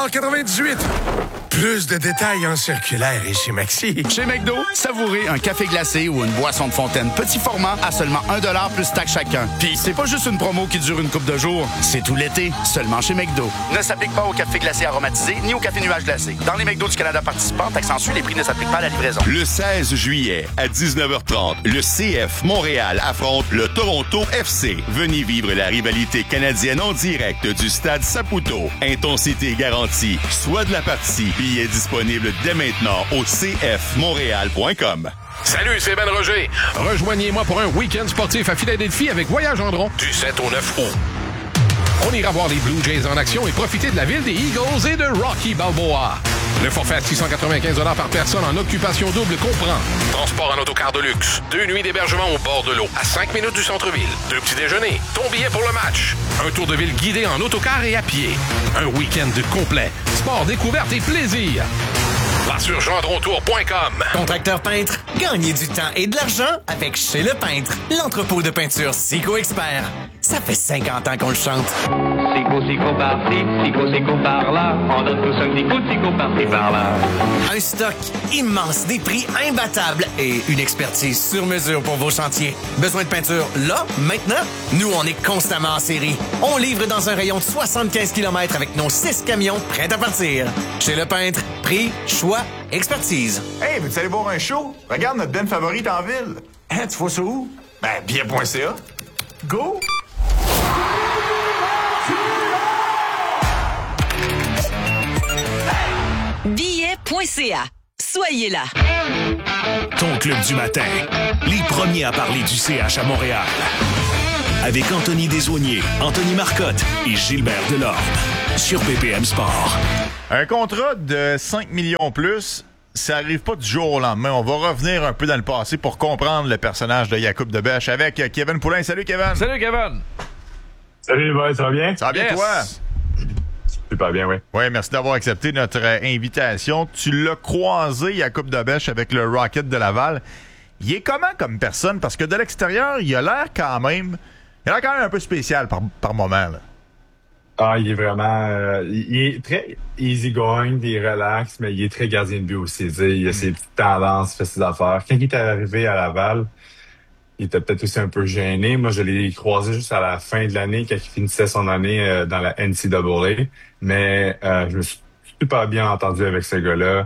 3,98 Plus de détails en circulaire et chez Maxi. Chez McDo, savourez un café glacé ou une boisson de fontaine petit format à seulement 1$ plus taxe chacun. Puis c'est pas juste une promo qui dure une couple de jours. C'est tout l'été, seulement chez McDo. Ne s'applique pas au café glacé aromatisé ni au café nuage glacé. Dans les McDo du Canada participants, taxe en sus, les prix ne s'appliquent pas à la livraison. Le 16 juillet, à 19h30, le CF Montréal affronte le Toronto FC. Venez vivre la rivalité canadienne en direct du stade Saputo. Intensité garantie. Soit de la partie. Billets disponibles dès maintenant au cfmontréal.com. Salut, c'est Ben Roger. Rejoignez-moi pour un week-end sportif à Philadelphie avec Voyage Andron du 7 au 9 août. On ira voir les Blue Jays en action et profiter de la ville des Eagles et de Rocky Balboa. Le forfait à 695 $ par personne en occupation double comprend transport en autocar de luxe, 2 nuits d'hébergement au bord de l'eau, à 5 minutes du centre-ville, 2 petits déjeuners, ton billet pour le match, un tour de ville guidé en autocar et à pied, un week-end complet, sport, découverte et plaisir. Va sur gendrontour.com. Contracteur peintre, gagnez du temps et de l'argent avec Chez Le Peintre, l'entrepôt de peinture Sico Expert. Ça fait 50 ans qu'on le chante. Sico par-ci, Sico par-là. On donne tous un petit coup de Sico par-ci, par-là. Un stock immense, des prix imbattables et une expertise sur mesure pour vos chantiers. Besoin de peinture là, maintenant? Nous, on est constamment en série. On livre dans un rayon de 75 km avec nos 6 camions prêts à partir. Chez Le Peintre, prix, choix, expertise. Hey, veux-tu aller voir un show? Regarde notre band favorite en ville. Hein, tu vois ça où? Ben, bien.ca. Go! Billet.ca. Soyez là. Ton club du matin. Les premiers à parler du CH à Montréal. Avec Anthony Desaulniers, Anthony Marcotte et Gilbert Delorme. Sur BPM Sport. Un contrat de 5 millions plus, ça arrive pas du jour au lendemain. On va revenir un peu dans le passé pour comprendre le personnage de Jakub Dobeš avec Kevin Poulin. Salut Kevin! Salut Kevin! Salut boys, ça va bien? Ça va bien toi? Super bien, oui. Oui, merci d'avoir accepté notre invitation. Tu l'as croisé, Jakub Dobeš, avec le Rocket de Laval. Il est comment comme personne? Parce que de l'extérieur, il a l'air quand même un peu spécial par moment. Là. Ah, il est vraiment... il est très easy-going, il est relax, mais il est très gardien de but aussi. Il a ses petites tendances, il fait ses affaires. Quand il est arrivé à Laval, il était peut-être aussi un peu gêné. Moi, je l'ai croisé juste à la fin de l'année, quand il finissait son année dans la NCAA. Mais je me suis super bien entendu avec ce gars-là.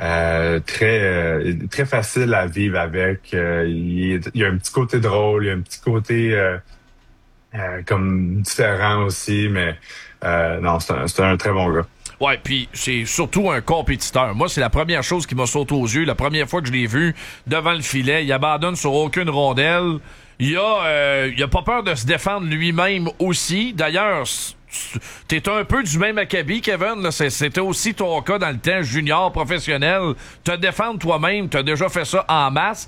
Très facile à vivre avec. Il y a un petit côté drôle, il y a un petit côté comme différent aussi. Mais non, c'est un très bon gars. Ouais, puis c'est surtout un compétiteur. Moi, c'est la première chose qui m'a sauté aux yeux. La première fois que je l'ai vu devant le filet, il abandonne sur aucune rondelle. Il a pas peur de se défendre lui-même aussi. D'ailleurs, t'es un peu du même acabit, Kevin. Là. C'était aussi ton cas dans le temps junior, professionnel. Te défendre toi-même, t'as déjà fait ça en masse.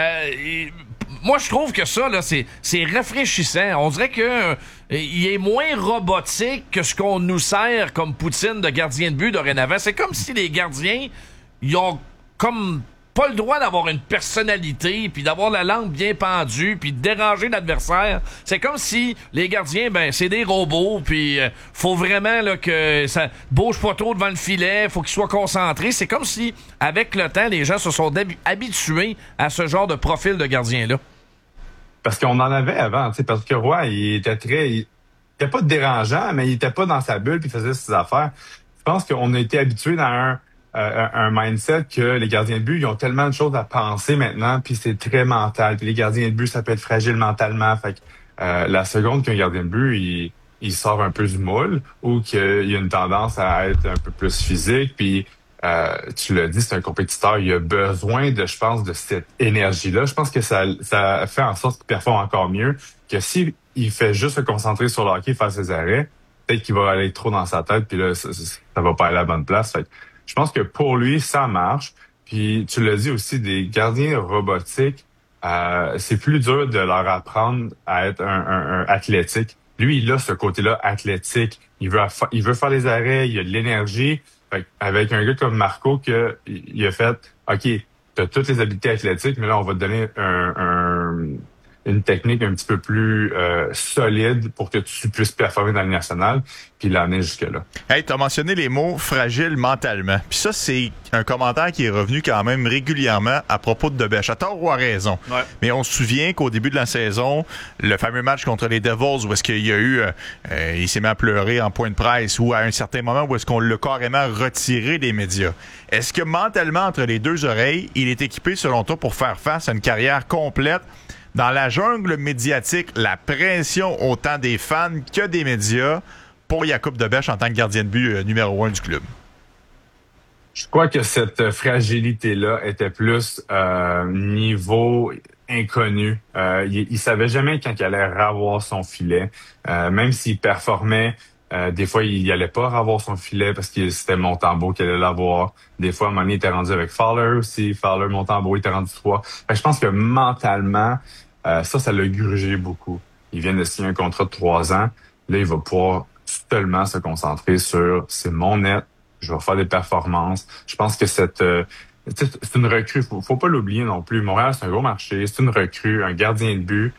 Moi, je trouve que ça, là, c'est rafraîchissant. On dirait que il est moins robotique que ce qu'on nous sert comme poutine de gardien de but dorénavant. C'est comme si les gardiens, ils ont comme pas le droit d'avoir une personnalité, puis d'avoir la langue bien pendue, puis de déranger l'adversaire. C'est comme si les gardiens, c'est des robots, puis faut vraiment là que ça bouge pas trop devant le filet, faut qu'ils soient concentrés. C'est comme si, avec le temps, les gens se sont habitués à ce genre de profil de gardien-là. Parce qu'on en avait avant, tu sais, parce que Roy, il était pas dérangeant, mais il était pas dans sa bulle, puis il faisait ses affaires. Je pense qu'on a été habitués dans un mindset que les gardiens de but, ils ont tellement de choses à penser maintenant, puis c'est très mental. Puis les gardiens de but, ça peut être fragile mentalement. Fait que la seconde qu'un gardien de but, il sort un peu du moule ou qu'il y a une tendance à être un peu plus physique, puis tu l'as dit, c'est un compétiteur. Il a besoin de cette énergie-là. Je pense que ça fait en sorte qu'il performe encore mieux que si il fait juste se concentrer sur le hockey, faire ses arrêts, peut-être qu'il va aller trop dans sa tête, puis là, ça va pas aller à la bonne place. Fait que je pense que pour lui, ça marche. Puis tu l'as dit aussi, des gardiens robotiques, c'est plus dur de leur apprendre à être un athlétique. Lui, il a ce côté-là athlétique. Il veut faire les arrêts, il a de l'énergie. Fait avec un gars comme Marco, il a fait, OK, t'as toutes les habiletés athlétiques, mais là, on va te donner une technique un petit peu plus solide pour que tu puisses performer dans le national, puis l'amener jusque-là. Hey, t'as mentionné les mots fragiles mentalement. Puis ça, c'est un commentaire qui est revenu quand même régulièrement à propos de Dobeš. À tort ou à raison. Ouais. Mais on se souvient qu'au début de la saison, le fameux match contre les Devils, où est-ce qu'il y a eu... il s'est mis à pleurer en point de presse, ou à un certain moment où est-ce qu'on l'a carrément retiré des médias. Est-ce que mentalement, entre les deux oreilles, il est équipé, selon toi, pour faire face à une carrière complète dans la jungle médiatique, la pression autant des fans que des médias pour Jakub Dobeš en tant que gardien de but numéro 1 du club? Je crois que cette fragilité-là était plus niveau inconnu. Il savait jamais quand il allait ravoir son filet. Même s'il performait, des fois, il allait pas ravoir son filet parce que c'était Montembeault qui allait l'avoir. Des fois, à un moment donné, il était rendu avec Fowler aussi. Fowler, Montembeault, il était rendu 3. Je pense que mentalement, ça l'a grugé beaucoup. Il vient de signer un contrat de 3 ans. Là, il va pouvoir seulement se concentrer sur c'est mon net, je vais faire des performances. Je pense que c'est une recrue. Faut pas l'oublier non plus. Montréal, c'est un gros marché. C'est une recrue, un gardien de but.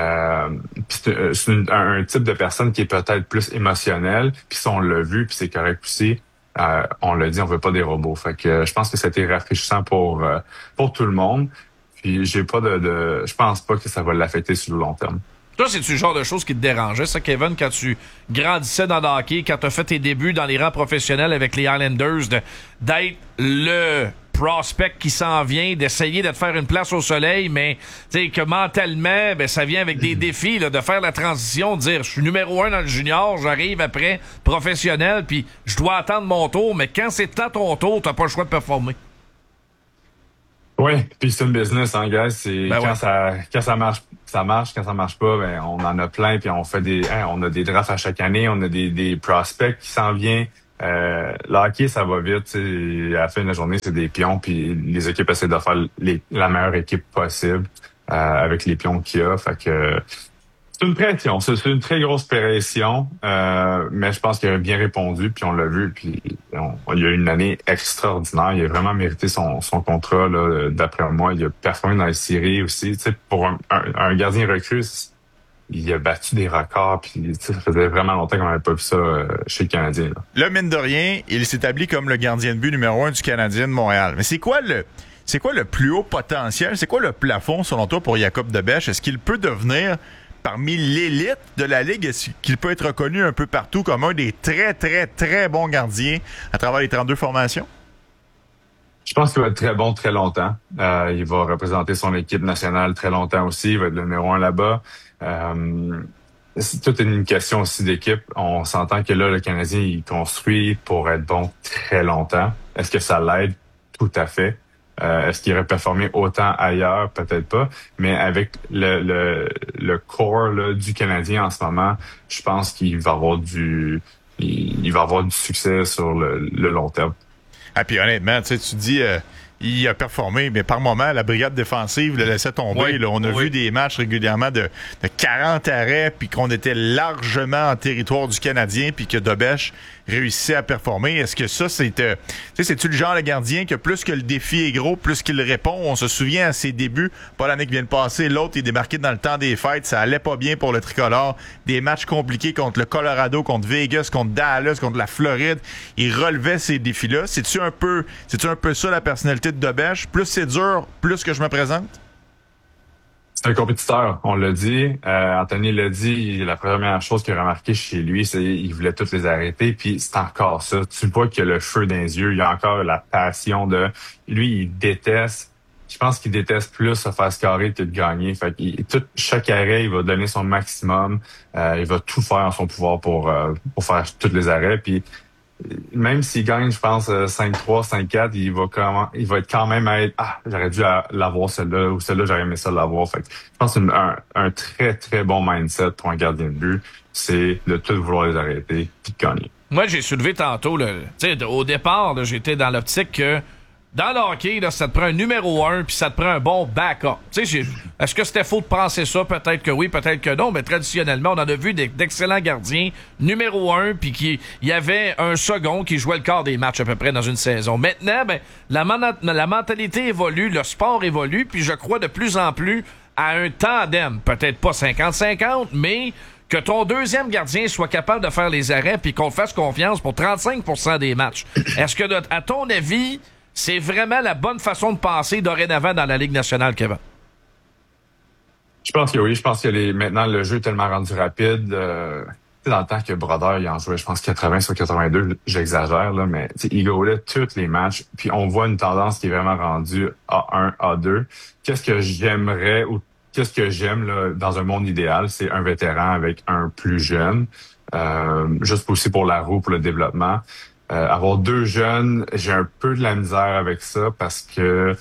C'est un type de personne qui est peut-être plus émotionnel. Puis si on l'a vu, puis c'est correct aussi. On l'a dit, on veut pas des robots. Fait que je pense que c'était rafraîchissant pour tout le monde. Puis je pense pas que ça va l'affecter sur le long terme. Toi, c'est-tu le genre de choses qui te dérangeait, ça, Kevin, quand tu grandissais dans le hockey, quand tu as fait tes débuts dans les rangs professionnels avec les Islanders, d'être le prospect qui s'en vient, d'essayer de te faire une place au soleil, mais que mentalement, ça vient avec des défis, là, de faire la transition, de dire je suis numéro 1 dans le junior, j'arrive après professionnel, puis je dois attendre mon tour, mais quand c'est à ton tour, t'as pas le choix de performer. Oui, puis c'est une business, hein, guys. Quand ça marche, ça marche. Quand ça marche pas, on en a plein, puis on fait on a des drafts à chaque année, on a des prospects qui s'en viennent. Le hockey, ça va vite. À la fin de la journée, c'est des pions, puis les équipes essaient de faire la meilleure équipe possible avec les pions qu'il y a. Fait que c'est une pression, c'est une très grosse pression, mais je pense qu'il a bien répondu, puis on l'a vu, puis il a eu une année extraordinaire. Il a vraiment mérité son contrat, là, d'après moi. Il a performé dans les séries aussi. Pour un gardien recrue, il a battu des records, puis ça faisait vraiment longtemps qu'on n'avait pas vu ça chez le Canadien. Là, mine de rien, il s'établit comme le gardien de but numéro 1 du Canadien de Montréal. Mais c'est quoi le plus haut potentiel? C'est quoi le plafond, selon toi, pour Jakub Dobeš? Est-ce qu'il peut devenir parmi l'élite de la Ligue? Est-ce qu'il peut être reconnu un peu partout comme un des très, très, très bons gardiens à travers les 32 formations? Je pense qu'il va être très bon très longtemps. Il va représenter son équipe nationale très longtemps aussi. Il va être le numéro 1 là-bas. C'est toute une question aussi d'équipe. On s'entend que là, le Canadien, il construit pour être bon très longtemps. Est-ce que ça l'aide? Tout à fait. Est-ce qu'il aurait performé autant ailleurs? Peut-être pas. Mais avec le core là, du Canadien en ce moment, je pense qu'il va avoir du succès sur le long terme. Ah, puis honnêtement, tu dis, il a performé, mais par moment, la brigade défensive le laissait tomber. Oui, là. On a vu des matchs régulièrement de 40 arrêts, puis qu'on était largement en territoire du Canadien, puis que Dobeš réussissait à performer. Est-ce que ça, c'est-tu le genre de gardien que plus que le défi est gros, plus qu'il répond? On se souvient à ses débuts, pas l'année qui vient de passer, l'autre est débarqué dans le temps des fêtes, ça allait pas bien pour le tricolore. Des matchs compliqués contre le Colorado, contre Vegas, contre Dallas, contre la Floride. Il relevait ces défis-là. C'est-tu un peu ça la personnalité de Dobeš? Plus c'est dur, plus que je me présente? C'est un compétiteur, on l'a dit. Anthony l'a dit, la première chose qu'il a remarqué chez lui, c'est qu'il voulait toutes les arrêter, puis c'est encore ça. Tu vois qu'il a le feu dans les yeux, il a encore la passion de... Lui, il déteste, je pense qu'il déteste plus se faire scorer que de gagner. Fait que chaque arrêt, il va donner son maximum, il va tout faire en son pouvoir pour faire tous les arrêts, puis même s'il gagne, je pense, 5-3, 5-4, il va être quand même j'aurais dû l'avoir celle-là, ou celle-là, j'aurais aimé ça l'avoir. Fait que je pense que un très, très bon mindset pour un gardien de but, c'est de tout vouloir les arrêter puis de gagner. Moi, j'ai soulevé tantôt, au départ, là, j'étais dans l'optique que dans le hockey, là, ça te prend un numéro 1 puis ça te prend un bon backup. Est-ce que c'était faux de penser ça? Peut-être que oui, peut-être que non, mais traditionnellement, on en a vu d'excellents gardiens numéro 1 puis qu'il y avait un second qui jouait le quart des matchs à peu près dans une saison. Maintenant, la mentalité évolue, le sport évolue, puis je crois de plus en plus à un tandem. Peut-être pas 50-50, mais que ton deuxième gardien soit capable de faire les arrêts puis qu'on te fasse confiance pour 35% des matchs. Est-ce que, à ton avis, c'est vraiment la bonne façon de penser dorénavant dans la Ligue nationale, Kevin? Je pense que oui. Je pense que maintenant, le jeu est tellement rendu rapide. Dans le temps que Brodeur, il en jouait, je pense, 80 sur 82, j'exagère, là, mais il goalait tous les matchs. Puis on voit une tendance qui est vraiment rendue A1, A2. Qu'est-ce que j'aimerais ou qu'est-ce que j'aime là, dans un monde idéal? C'est un vétéran avec un plus jeune. Juste aussi pour la roue, pour le développement. Avoir deux jeunes, j'ai un peu de la misère avec ça parce que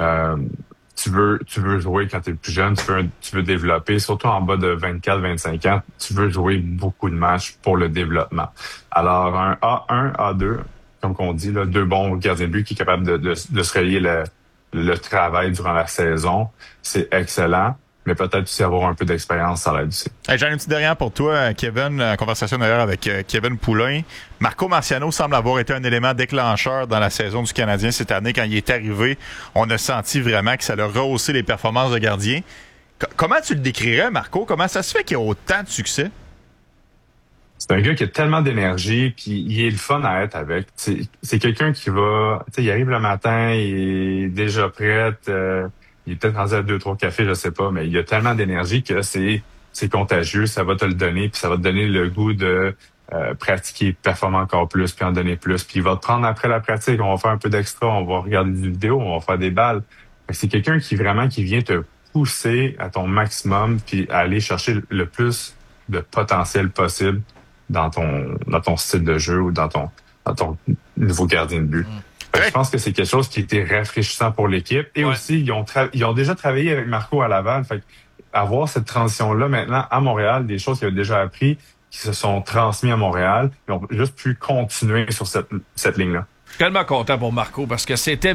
tu veux jouer quand tu es plus jeune, tu veux développer, surtout en bas de 24-25 ans, tu veux jouer beaucoup de matchs pour le développement. Alors un A1, A2, comme on dit, là, deux bons gardiens de but qui est capable de se relier le travail durant la saison, c'est excellent. mais peut-être aussi avoir un peu d'expérience, ça l'aide aussi. Hey, j'en ai une petite dernière pour toi, Kevin. Conversation d'ailleurs avec Kevin Poulain. Marco Marciano semble avoir été un élément déclencheur dans la saison du Canadien cette année. Quand il est arrivé, on a senti vraiment que ça a rehaussé les performances de gardien. Comment tu le décrirais, Marco? Comment ça se fait qu'il y a autant de succès? C'est un gars qui a tellement d'énergie, puis il est le fun à être avec. C'est quelqu'un qui va... Tu sais, il arrive le matin, il est déjà prêt, il est peut-être rendu à 2-3 cafés, je sais pas, mais il a tellement d'énergie que c'est contagieux, ça va te le donner, puis ça va te donner le goût de pratiquer, performer encore plus, puis en donner plus. Puis il va te prendre après la pratique, on va faire un peu d'extra, on va regarder des vidéos, on va faire des balles. C'est quelqu'un qui vient te pousser à ton maximum, puis à aller chercher le plus de potentiel possible dans ton style de jeu ou dans ton nouveau gardien de but. Je pense que c'est quelque chose qui était rafraîchissant pour l'équipe. Et aussi, ils ont déjà travaillé avec Marco à Laval. Fait avoir cette transition-là maintenant à Montréal, des choses qu'il a déjà appris, qui se sont transmis à Montréal, ils ont juste pu continuer sur cette ligne-là. Je suis tellement content pour Marco parce que c'était